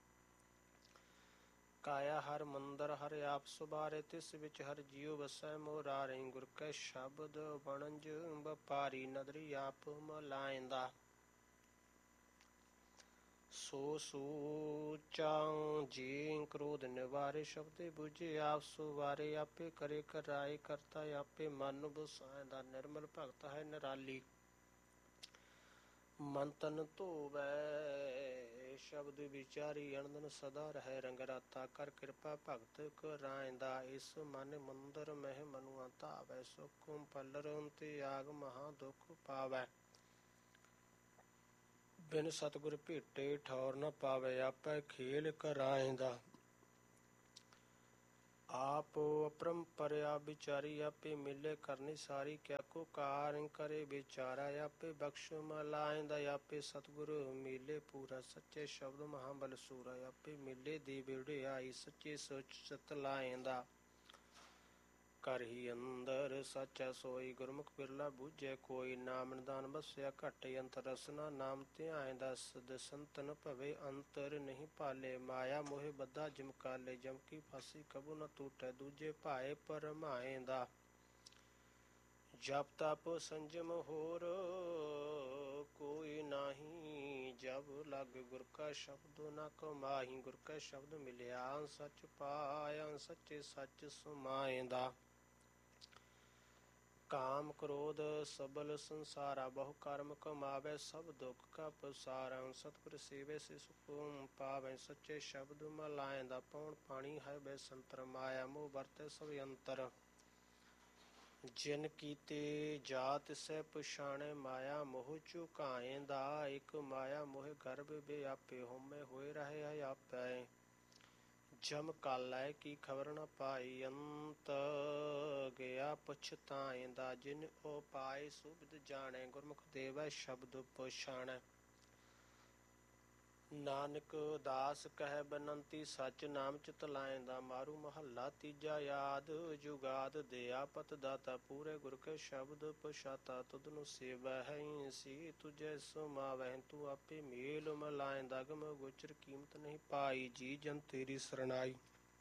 ਕਾਇਆ ਹਰ ਮੰਦਰ ਹਰਿ ਆਪ ਸੁਬਾਰੇ, ਤਿਸ ਵਿੱਚ ਹਰਿ ਜੀਉ ਵਸੈ ਮੁਰਾਰੇ। ਗੁਰ ਕੈ ਸ਼ਬਦ ਵਣਜ ਵਪਾਰੀ, ਨਦਰੀ ਆਪ ਮਲਾਇੰਦਾ। ਸੋ ਸੂਚਾ ਜੀ ਕ੍ਰੋਧ ਨਿਵਾਰੇ, ਸ਼ਬਦੇ ਬੁਝੇ ਆਪ ਸੁਵਾਰੇ। ਆਪੇ ਕਰੇ ਕਰਾਏ ਕਰਤਾ, ਆਪੇ ਮਨ ਵਸਾਇੰਦਾ। ਨਿਰਮਲ ਭਗਤ ਹੈ ਨਿਰਾਲੀ, ਮਨ ਤਨ ਧੋਵੈ ਸ਼ਬਦ ਵਿਚਾਰੀ ਅਨੰਦਨ ਸਦਾ ਰਹਿ ਰੰਗ ਰਾਤਾ ਕਰ ਕਿਰਪਾ ਭਗਤ ਕਰਾਇਂਦਾ ਇਸ ਮਨ ਮੰਦਰ ਮਹਿ ਮਨੁਆ ਧਾਵੈ ਸੁਖੁ ਪਲਰੁ ਤਿਆਗ ਮਹਾ ਦੁਖ ਪਾਵੈ ਬਿਨ ਸਤਿਗੁਰ ਭੇਟੇ ਠੌਰ ਨ ਪਾਵੈ ਆਪੈ ਖੇਲ ਕਰਾਇਂਦਾ ਆਪ ਅਪਰੰਪਰਿਆ ਵਿਚਾਰੀ ਆਪੇ ਮਿਲੇ ਕਰਨੀ ਸਾਰੀ ਕਿਆ ਕੋ ਕਾਰਿ ਕਰੇ ਵਿਚਾਰਾ ਆਪੇ ਬਖਸ਼ ਮਲਾਇਂਦਾ ਆਪੇ ਸਤਿਗੁਰ ਮਿਲੇ ਪੂਰਾ ਸੱਚੇ ਸ਼ਬਦ ਮਹਾਬਲ ਸੂਰਾ ਆਪੇ ਮਿਲੇ ਦੀ ਵਡਿਆਈ ਸੱਚੇ ਸੋਚ ਚਿਤ ਲਾਇਂਦਾ ਘਰ ਹੀ ਅੰਦਰ ਸਾਚਾ ਸੋਈ ਗੁਰਮੁਖ ਬਿਰਲਾ ਬੂਝੈ ਕੋਈ ਨਾਮ ਨਿਦਾਨ ਬਸਿਆ ਘਟ ਅੰਤਰ ਰਸਨਾ ਨਾਮ ਧਿਆਇਂਦਾ ਸਦ ਸੰਤਨ ਭਵੇ ਅੰਤਰ ਨਹੀਂ ਪਾਲੇ ਮਾਇਆ ਮੋਹਿ ਬੱਧਾ ਜਿਮ ਕਾਲੇ ਜਮ ਕੀ ਫਾਸੀ ਕਬੂ ਨ ਟੂਟੈ ਦੂਜੇ ਭਾਏ ਪਰਮਾਇਂਦਾ ਜਪ ਤਪ ਸੰਜਮ ਹੋਰ ਕੋਈ ਨਾਹੀ ਜਬ ਲਗ ਗੁਰ ਕਾ ਸ਼ਬਦ ਨ ਕਮਾਹੀ ਗੁਰ ਕਾ ਸ਼ਬਦ ਮਿਲਿਆ ਸਚ ਪਾਇਆ ਸੱਚੇ ਸੱਚ ਸਮਾਇਂਦਾ ਕਾਮ ਕ੍ਰੋਧ ਸਬਲ ਸੰਸਾਰਾ ਬਹੁ ਕਰਮ ਕਮਾਵੈ ਸਭ ਦੁਖ ਕਾ ਪਸਾਰਾ ਸਤਿਗੁਰ ਸੇਵੈ ਸੇ ਸੁਖ ਪਾਵੈ ਸੱਚੇ ਸ਼ਬਦ ਮਲਾਇਂਦਾ ਪਉਣ ਪਾਣੀ ਹੈ ਬੈ ਸੰਤਰ ਮਾਇਆ ਮੋਹ ਵਰਤੈ ਸਭ ਅੰਤਰ ਜਿਨ ਕੀਤੇ ਜਾਤ ਸੈ ਪਛਾਣੈ ਮਾਇਆ ਮੋਹ ਝੁਕਾਇਂਦਾ ਇਕ ਮਾਇਆ ਮੋਹ ਗਰਭ ਵਿਆਪੇ ਹਉਮੈ ਹੋਏ ਰਹੇ ਆਪੈ ਜਮ ਕਾਲੈ ਕੀ ਖਬਰ ਨ ਪਾਈ ਅੰਤ ਗਿਆ ਪਛਤਾਇਂਦਾ ਜਿਨ ਉਪਾਇ ਸੁਬਿਦ ਜਾਣੈ ਗੁਰਮੁਖ ਦੇਵੈ ਸ਼ਬਦ ਪਛਾਣੈ ਨਾਨਕ ਦਾਸ ਕਹਿ ਬਨੰਤੀ ਸਚ ਨਾਮ ਚਿਤ ਲਾਇਂਦਾ ਮਾਰੂ ਮਹੱਲਾ ਤੀਜਾ ਯਾਦ ਜੁਗਾਦ ਦਿਆ ਪਤ ਦਾਤਾ ਪੂਰੇ ਗੁਰ ਕੇ ਸ਼ਬਦ ਪਛਾਤਾ ਤੁਧ ਨੂੰ ਸੇਵੈ ਹੈ ਸੀ ਤੁਝੈ ਸੁਮਾਵੈ ਤੂੰ ਆਪੇ ਮੇਲ ਮਲਾਇਂਦਾ ਗਮ ਗੋਚਰ ਕੀਮਤ ਨਹੀਂ ਪਾਈ ਜੀ ਜਨ ਤੇਰੀ ਸਰਣਾਈ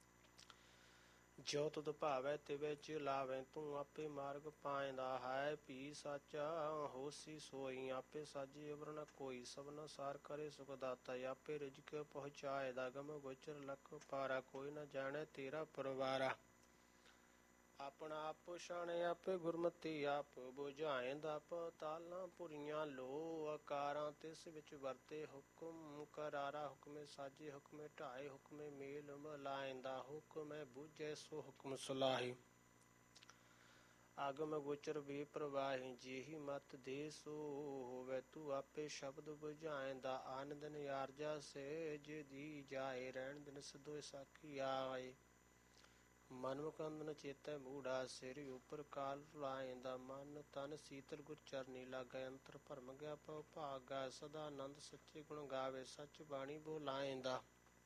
ਜੋ ਤੁਧ ਭਾਵੈ ਤਿਵੈ ਚਲਾਵੈ ਤੂੰ ਆਪੇ ਮਾਰਗ ਪਾਇਂਦਾ ਹੈ ਭੀ ਸਾਚਾ ਹੋਸੀ ਸੋਈ ਆਪੇ ਸਾਜੀ ਅਵਰ ਨ ਕੋਈ ਸਭਨਾ ਸਾਰ ਕਰੇ ਸੁਖ ਦਾਤਾ ਆਪੇ ਰਿਜਕ ਪਹੁੰਚਾਇਦਾ ਗਮ ਗੋਚਰ ਲਖ ਪਾਰਾ ਕੋਈ ਨ ਜਾਣੈ ਤੇਰਾ ਪਰਵਾਰਾ ਆਪਣਾ ਆਪ ਪਛਾਣੈ ਆਪੇ ਗੁਰਮਤਿ ਆਪ ਬੁਝਾਇਂਦਾ ਪਤਾਲਾਂ ਪੁਰੀਆਂ ਲੋ ਆਕਾਰਾਂ ਤਿਸ ਵਿੱਚ ਵਰਤੇ ਹੁਕਮ ਕਰਾਰਾ ਹੁਕਮੇ ਸਾਜੇ ਹੁਕਮੇ ਢਾਏ ਹੁਕਮੇ ਮੇਲ ਮਲਾਇਂਦਾ ਹੁਕਮੈ ਬੁਝੈ ਸੋ ਹੁਕਮ ਸੁਲਾਹੀ ਆਗਮ ਗੋਚਰ ਵੀ ਪ੍ਰਵਾਹੀ ਜਿਹੀ ਮਤ ਦੇ ਸੋ ਹੋਵੇ ਤੂੰ ਆਪੇ ਸ਼ਬਦ ਬੁਝਾਇਂਦਾ ਆਨ ਦਿਨ ਆਰਜਾ ਸੇ ਜੇ ਦੀ ਜਾਏ ਰਹਿਣ ਦਿਨ ਸਦੋਇ ਸਾਖੀ ਆਏ ਮਨ ਮੁਕੰਦਨ ਚੇਤੈ ਮੂੜਾ ਸਿਰ ਉਪਰ ਕਾਲ ਰੁਲਾਇਂਦਾ ਮਨ ਤਨ ਸੀਤਲ ਗੁਰ ਚਰਨੀ ਲਾਗੈ ਅੰਤਰ ਭਰਮ ਗਿਆ ਭਉ ਭਾਗਾ ਸਦਾ ਆਨੰਦ ਸੱਚੇ ਗੁਣ ਗਾਵੇ ਸੱਚ ਬਾਣੀ ਬੋਲਾਇਂਦਾ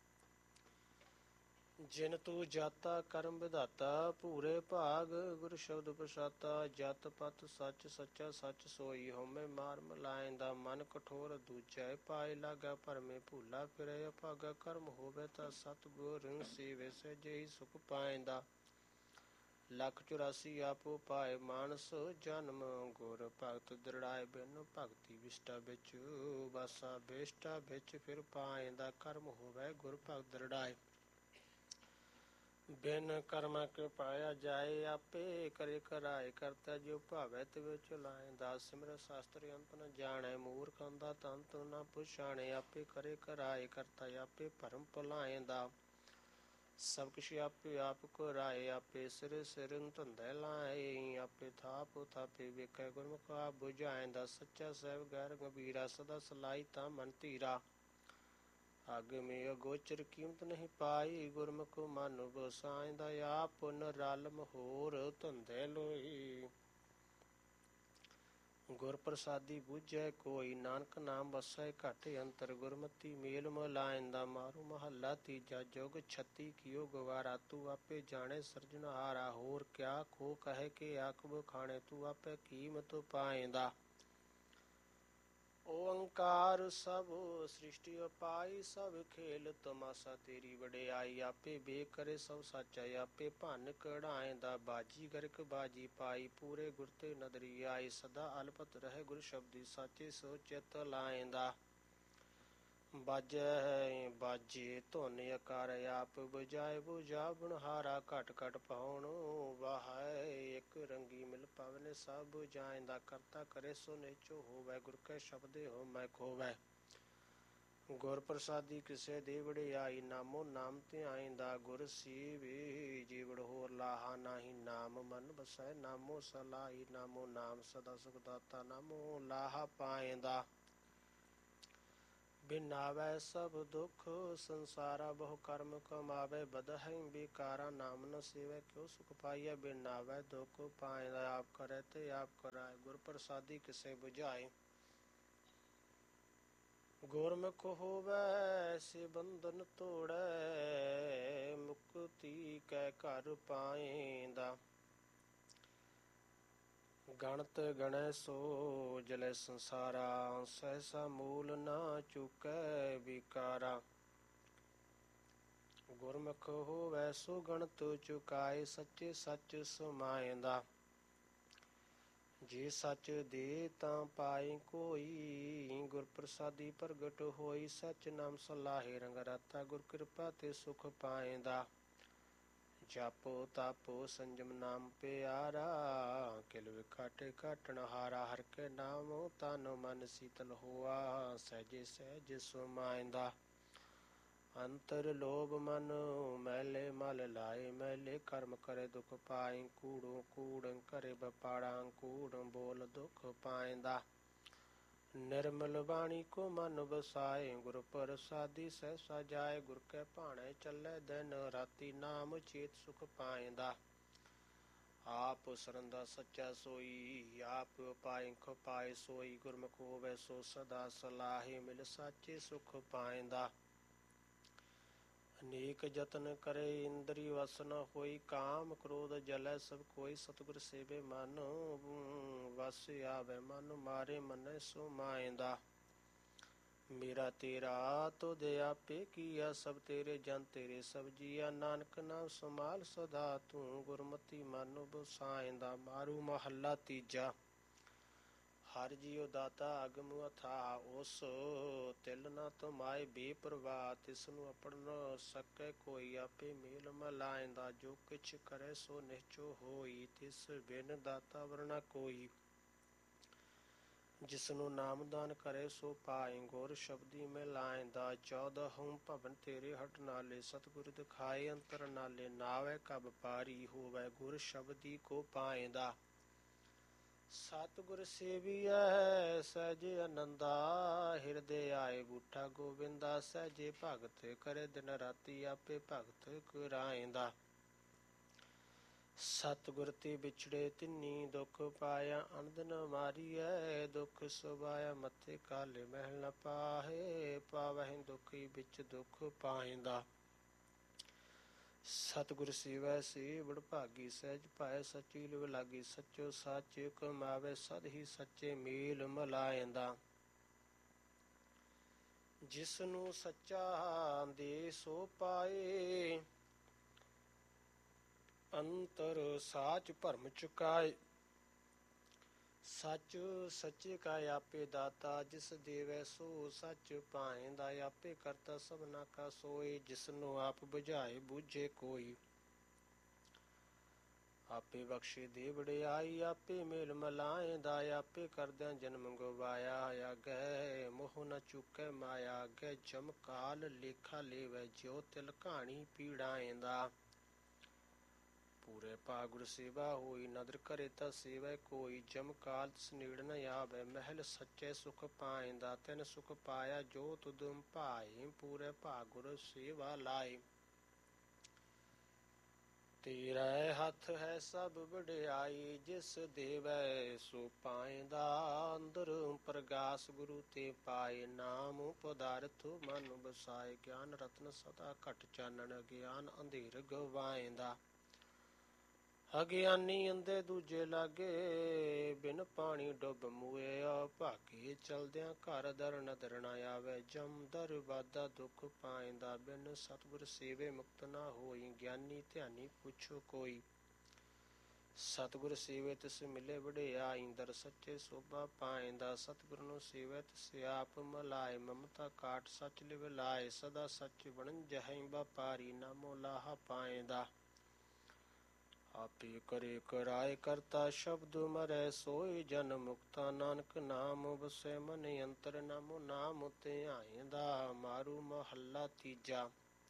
ਜਿਨ ਤੂੰ ਜਾਤਾ ਕਰਮ ਵਿਧਾਤਾ ਭੂਰੇ ਭਾਗ ਗੁਰ ਸ਼ਬਦ ਪਛਾਤਾ ਜਤ ਪਤ ਸੱਚ ਸੱਚਾ ਸੱਚ ਸੋਈ ਹਉਮੈ ਮਾਰ ਮਲਾਇਂਦਾ ਮਨ ਕਠੋਰ ਦੂਜੈ ਪਾਏ ਲਾਗਾ ਭਰਮੇ ਭੂਲਾ ਫਿਰੈ ਅਭਾਗਾ ਕਰਮ ਹੋਵੇ ਤਾਂ ਸਤ ਗੁਰ ਸੇਵੈ ਸਹਿਜੇ ਹੀ ਸੁਖ ਪਾਇਂਦਾ ਲੱਖ ਚੁਰਾਸੀ ਆਪੋ ਪਾਏ ਮਾਨਸ ਜਨਮ ਗੁਰ ਭਗਤ ਦ੍ਰਿੜਾਏ ਬਿਨ ਭਗਤੀ ਵਿਸ਼ਟਾ ਵਿੱਚ ਵਾਸਾ ਬੇਸ਼ਟਾ ਵਿੱਚ ਫਿਰ ਪਾਇਂਦਾ ਕਰਮ ਹੋਵੇ ਗੁਰ ਭਗਤ ਦ੍ਰਿੜਾਏ ਬਿਨ ਕਰਮਾ ਕੇ ਪਾਇਆ ਜਾਏ ਆਪੇ ਕਰੇ ਕਰਾਏ ਕਰਤਾ ਜੋ ਭਾਵੈ ਤਿਵ ਚਲਾਇਂਦਾ ਸਿਮਰ ਸ਼ਾਸਤਰ ਅੰਤ ਨ ਜਾਣੈ ਮੂਰਖ ਅੰਧਾ ਤੰਤ ਨ ਪਛਾਣੈ ਆਪੇ ਕਰੇ ਕਰਾਏ ਕਰਤਾ ਆਪੇ ਭਰਮ ਭੁਲਾਇਂਦਾ ਸਭ ਕੁਛ ਆਪੇ ਆਪ ਕਰਾਏ ਆਪੇ ਸਿਰ ਸਿਰ ਧੰਦੇ ਲਾਏ ਆਪੇ ਥਾਪ ਥਾਪੇ ਵੇਖੈ ਗੁਰਮੁਖ ਆਪ ਬੁਝਾਇਂਦਾ ਸੱਚਾ ਸਹਿਬ ਗੈਰ ਗੰਭੀਰਾ ਸਦਾ ਸਲਾਈ ਤਾਂ ਮਨ ਧੀਰਾ ਅਗਮੇ ਅਗੋਚਰ ਕੀਮਤ ਨਹੀਂ ਪਾਈ ਗੁਰਮੁਖ ਮਨ ਬਸਾਇਂਦਾ ਆਪ ਨਿਰਾਲਮ ਹੋਰ ਧੰਦੇ ਲੋਈ ਗੁਰ ਪ੍ਰਸਾਦੀ ਬੁਝੈ ਕੋਈ ਨਾਨਕ ਨਾਮ ਵਸੈ ਘਟ ਅੰਤਰ ਗੁਰਮਤਿ ਮੇਲ ਮਲਾਇਂਦਾ ਮਾਰੂ ਮਹੱਲਾ ਤੀਜਾ ਜੁਗ ਛੱਤੀ ਕੀਓ ਗਵਾਰਾ ਤੂੰ ਆਪੇ ਜਾਣੈ ਸਿਰਜਣਹਾਰਾ ਹੋਰ ਕਿਆ ਖੋ ਕਹੈ ਕੇ ਆਖ ਬਖਾਣੈ ਤੂੰ ਆਪੇ ਕੀਮਤ ਪਾਇਂਦਾ ਓੰਕਾਰ ਸਭ ਸ੍ਰਿਸ਼ਟੀ ਉਪਾਈ ਸਭ ਖੇਲ ਤਮਾਸਾ ਤੇਰੀ ਵਡਿਆਈ ਆਪੇ ਬੇ ਕਰੇ ਸਭ ਸਾਚਾ ਆਪੇ ਭੰਨ ਕਢਾਇਂਦਾ ਬਾਜੀ ਗਰਕ ਬਾਜੀ ਪਾਈ ਪੂਰੇ ਗੁਰ ਤੇ ਨਦਰੀ ਆਈ ਸਦਾ ਅਲਪਤ ਰਹੇ ਗੁਰ ਸ਼ਬਦੀ ਸਾਚੇ ਸੋ ਚਿਤ ਲਾਇਂਦਾ ਬਾਜੈ ਬਾਜੇ ਧੁਨ ਆਕਾਰ ਆਪ ਬੁਝਾਏ ਬੁਝਾ ਬੁਣਹਾਰਾ ਘਟ ਘਟ ਪਾਉਣ ਵਾਹੈ ਇੱਕ ਰੰਗੀ ਮਿਲ ਪਵਨ ਸਭ ਬੁਝਾਇਂਦਾ ਕਰਤਾ ਕਰੇ ਸੋ ਨਿਚੋ ਹੋਵੈ ਗੁਰ ਕੈ ਸ਼ਬਦੇ ਹੋ ਮੈਂ ਖੋਵੈ ਗੁਰ ਪ੍ਰਸਾਦੀ ਕਿਸੇ ਦੀ ਵਡਿਆਈ, ਨਾਮੋ ਨਾਮ ਧਿਆਇਂਦਾ ਗੁਰ ਸੀਵੀ। ਜੀਵੜ ਹੋਰ ਲਾਹਾ ਨਾਹੀ, ਨਾਮ ਮਨ ਬਸੈ ਨਾਮੋ ਸਲਾਹੀ। ਨਾਮੋ ਨਾਮ ਸਦਾ ਸੁਖ ਦਾਤਾ, ਨਾਮੋ ਲਾਹਾ ਪਾਇਂਦਾ। ਬਿਨਾਵੈ ਸਭ ਦੁਖ ਸੰਸਾਰਾ, ਬਹੁ ਕਰਮ ਕਮਾਵੇ ਬਦਹਿ ਬਿਕਾਰਾ। ਨਾਮ ਨ ਸੇਵੈ ਕਿਉ ਸੁਖ ਪਾਈਐ, ਬਿਨਾਵੈ ਦੁਖ ਪਾਇਂਦਾ। ਆਪ ਕਰੈ ਤੇ ਆਪ ਕਰਾਏ, ਗੁਰ ਪ੍ਰਸਾਦੀ ਕਿਸੇ ਬੁਝਾਏ। ਗੁਰਮੁਖ ਹੋਵੈ ਸੇ ਬੰਧਨ ਤੋੜੈ, ਮੁਕਤੀ ਕੈ ਘਰ ਪਾਇਂਦਾ। ਗਣਤ ਗਣੈ ਸੋ ਜਲੈ ਸੰਸਾਰਾ, ਸਹਿਸਾ ਮੂਲ ਨਾ ਚੁਕੈ ਬਿਕਾਰਾ। ਗੁਰਮੁਖ ਹੋਵੈ ਸੋ ਗਣਤ ਚੁਕਾਏ, ਸੱਚੇ ਸੱਚ ਸਮਾਇਂਦਾ। ਜੇ ਸੱਚ ਦੇ ਤਾਂ ਪਾਏ ਕੋਈ, ਗੁਰ ਪ੍ਰਸਾਦੀ ਪ੍ਰਗਟ ਹੋਈ। ਸੱਚ ਨਾਮ ਸਲਾਹੇ ਰੰਗ ਰਾਤਾ, ਗੁਰ ਕਿਰਪਾ ਤੇ ਸੁਖ ਪਾਇਂਦਾ। ਜਾਪੋ ਤਾਪੋ ਸੰਜਮ ਨਾਮ ਪਿਆਰਾ, ਕਿਲ ਵਿਖਾਟੇ ਘਾਟਣ ਹਾਰਾ। ਹਰਿ ਕੇ ਨਾਮ ਤਨ ਮਨ ਸੀਤਲ ਹੋਆ, ਸਹਿਜੇ ਸਹਿਜ ਸਮਾਇਂਦਾ। ਅੰਤਰ ਲੋਭ ਮਨ ਮੈਲੇ ਮਲ ਲਾਏ, ਮੈਲੇ ਕਰਮ ਕਰੇ ਦੁਖ ਪਾਏ। ਕੂੜੋਂ ਕੂੜ ਕਰੇ ਬਪਾੜਾ, ਕੂੜ ਬੋਲ ਦੁਖ ਪਾਇਂਦਾ। ਨਿਰਮਲ ਬਾਣੀ ਕੋ ਮਨ ਬਸਾਏ, ਗੁਰ ਪ੍ਰਸਾਦੀ ਸਹਿਸਾ ਜਾਏ। ਗੁਰ ਕੈ ਭਾਣੈ ਚੱਲੈ ਦਿਨ ਰਾਤੀ, ਨਾਮ ਚੇਤ ਸੁਖ ਪਾਇਂਦਾ। ਆਪ ਸਰੰਦਾ ਸੱਚਾ ਸੋਈ, ਆਪ ਪਾਇ ਖਪਾਏ ਸੋਈ। ਗੁਰਮੁਖ ਹੋਵੈ ਸੋ ਸਦਾ ਸਲਾਹੇ, ਮਿਲ ਸਾਚੇ ਸੁਖ ਪਾਇਂਦਾ। ਅਨੇਕ ਜਤਨ ਕਰੇ ਇੰਦਰੀ ਵਸ ਨ ਹੋਈ, ਕਾਮ ਕ੍ਰੋਧ ਜਲੈ ਸਭ ਕੋਈ। ਸਤਿਗੁਰ ਸੇਵੇ ਮਨ ਵਸ ਆਵੈ, ਮਨ ਮਾਰੇ ਮਨੈ ਸੋ ਮਾਇਂਦਾ। ਮੇਰਾ ਤੇਰਾ ਤੁਧ ਆਪੇ ਕੀਆ, ਸਭ ਤੇਰੇ ਜਨ ਤੇਰੇ ਸਭ ਜੀਆ। ਨਾਨਕ ਨਾਮ ਸੰਭਾਲ ਸਦਾ ਤੂੰ, ਗੁਰਮਤਿ ਮਨ ਬਸਾਇਂਦਾ। ਮਾਰੂ ਮਹੱਲਾ ਤੀਜਾ। ਹਰਿ ਜੀਉ ਦਾਤਾ ਅਗਮ ਅਥਾਹ, ਉਸ ਤਿਲ ਨ ਤੁਮਾਏ ਬੇਪਰਵਾਹ। ਤਿਸ ਨੂੰ ਅਪੜ ਨ ਸਕੈ ਕੋਈ, ਆਪੇ ਮੇਲ ਮਲਾਇਂਦਾ। ਜੋ ਕਿਛ ਕਰੈ ਸੋ ਨਿਹਚੋ ਹੋਈ, ਤਿਸ ਬਿਨ ਦਾਤਾ ਵਰ ਨ ਕੋਈ। ਜਿਸਨੂੰ ਨਾਮਦਾਨ ਕਰੇ ਸੋ ਪਾਏ, ਗੁਰ ਸ਼ਬਦੀ ਮਿਲਾਇਂਦਾ। ਚੌਦਹੁ ਭਵਨ ਤੇਰੇ ਹਟ ਨਾਲੇ, ਸਤਿਗੁਰ ਦਿਖਾਏ ਅੰਤਰ ਨਾਲੇ। ਨਾਵੈ ਕਬ ਪਾਰੀ, ਹੋਵੈ ਗੁਰ ਸ਼ਬਦੀ ਕੋ ਪਾਇਂਦਾ। ਸਤਿਗੁਰ ਸੇਵੀਐ ਸਹਿਜੇ ਆਨੰਦਾ, ਹਿਰਦੇ ਆਏ ਬੂਠਾ ਗੋਬਿੰਦਾ। ਸਹਿਜੇ ਭਗਤ ਕਰੇ ਦਿਨ ਰਾਤੀ, ਆਪੇ ਭਗਤ ਕਰਾਇਂਦਾ। ਸਤਿਗੁਰ ਤੇ ਵਿਛੜੇ ਤਿੰਨੀ ਦੁਖ ਪਾਇਆ, ਅਨਦਿਨ ਮਾਰੀਐ ਦੁਖ ਸੁਭਾਇਆ। ਮੱਥੇ ਕਾਲੇ ਮਹਿਲ ਨ ਪਾਹੇ, ਪਾਵਹਿ ਦੁਖੀ ਵਿੱਚ ਦੁਖ ਪਾਇਂਦਾ। ਸਤਿਗੁਰ ਸੇਵੈ ਸੇ ਵਡਭਾਗੀ, ਸਹਿਜ ਪਾਇ ਸੱਚੀ ਲਿਵ ਲਾਗੀ। ਸੱਚੋ ਸੱਚ ਕਮਾਵੈ, ਸਦ ਹੀ ਸੱਚੇ ਮੇਲ ਮਲਾਇਂਦਾ। ਜਿਸਨੂੰ ਸੱਚਾ ਦੇ ਸੋ ਪਾਏ, ਅੰਤਰ ਸਾਚ ਭਰਮ ਚੁਕਾਏ। ਸੱਚ ਸੱਚੇ ਕਾ ਆਪੇ ਦਾਤਾ, ਜਿਸ ਦੇਵੈ ਸੋ ਸੱਚ ਪਾਇਂਦਾ। ਆਪੇ ਕਰਤਾ ਸਭਨਾ ਕਾ ਸੋਈ, ਜਿਸਨੂੰ ਆਪ ਬੁਝਾਏ ਬੂਝੇ ਕੋਈ। ਆਪੇ ਬਖਸ਼ੇ ਦੇ ਵਡਿਆਈ, ਆਪੇ ਮੇਲ ਮਲਾਇਂਦਾ। ਆਪੇ ਕਰਦਿਆਂ ਜਨਮ ਗਵਾਇਆ, ਆਗੈ ਮੋਹ ਨ ਚੁਕੈ ਮਾਇਆ। ਅੱਗੇ ਜਮ ਕਾਲ ਲੇਖਾ ਲੇਵੈ, ਜਿਉ ਤਿਲ ਘਾਣੀ ਪੀੜਾਇਂਦਾ। ਪੂਰੇ ਭਾਗ ਗੁਰ ਸੇਵਾ ਹੋਈ, ਨਦਰ ਕਰੇ ਤਾ ਸੇਵੈ ਕੋਈ। ਜਮ ਕਾਲ ਤਿਸ ਨੇੜ ਨ ਆਵੈ, ਮਹਿਲ ਸੱਚੇ ਸੁਖ ਪਾਇਂਦਾ। ਤਿਨ ਸੁਖ ਪਾਇਆ ਜੋ ਤੁਧੁ ਭਾਏ, ਪੂਰੇ ਭਾਗ ਗੁਰ ਸੇਵਾ ਲਾਏ। ਤੇਰੇ ਹੱਥ ਹੈ ਸਭ ਵਡਿਆਈ, ਜਿਸ ਦੇਵੈ ਸੋ ਪਾਇਂਦਾ। ਅੰਦਰ ਪ੍ਰਗਾਸ ਗੁਰੂ ਤੇ ਪਾਏ, ਨਾਮ ਪਦਾਰਥ ਮਨ ਬਸਾਏ। ਗਿਆਨ ਰਤਨ ਸਦਾ ਘਟ ਚਾਨਣ, ਅਗਿਆਨ ਅੰਧੇਰ ਗਵਾਇਂਦਾ। ਅਗਿਆਨੀ ਅੰਧੇ ਦੂਜੇ ਲਾਗੇ, ਬਿਨ ਪਾਣੀ ਡੁੱਬ ਮੂਏ। ਅਭਾਗੇ ਚਲਦਿਆਂ ਘਰ ਦਰ ਨਦਰ ਨ ਆਵੈ, ਜਮ ਦਰ ਬਾਧਾ ਦੁਖ ਪਾਇਂਦਾ। ਬਿਨ ਸਤਿਗੁਰ ਸੇਵੇ ਮੁਕਤ ਨਾ ਹੋਈ, ਗਿਆਨੀ ਧਿਆਨੀ ਪੁੱਛੋ ਕੋਈ। ਸਤਿਗੁਰ ਸੇਵੇ ਤਿਸ ਮਿਲੇ ਵਡਿਆਈ, ਦਰ ਸੱਚੇ ਸੋਭਾ ਪਾਇਂਦਾ। ਸਤਿਗੁਰ ਨੂੰ ਸੇਵੈ ਤਿਸ ਆਪ ਮਲਾਏ, ਮਮਤਾ ਕਾਟ ਸੱਚ ਲਿਵ ਲਾਏ। ਸਦਾ ਸੱਚ ਵਣਜਹਿ ਵਪਾਰੀ, ਨਾਮੋ ਲਾਹਾ ਪਾਇਂਦਾ। ਆਪੇ ਕਰੇ ਕਰਾਏ ਕਰਤਾ ਸ਼ਬਦ ਮਰੈ ਸੋਈ ਜਨ ਮੁਕਤਾ ਨਾਨਕ ਨਾਮ ਵਸੈ ਮਨ ਅੰਤਰ ਨਾਮੋ ਨਾਮ ਧਿਆਇਂਦਾ। ਮਾਰੂ ਮਹੱਲਾ ਤੀਜਾ।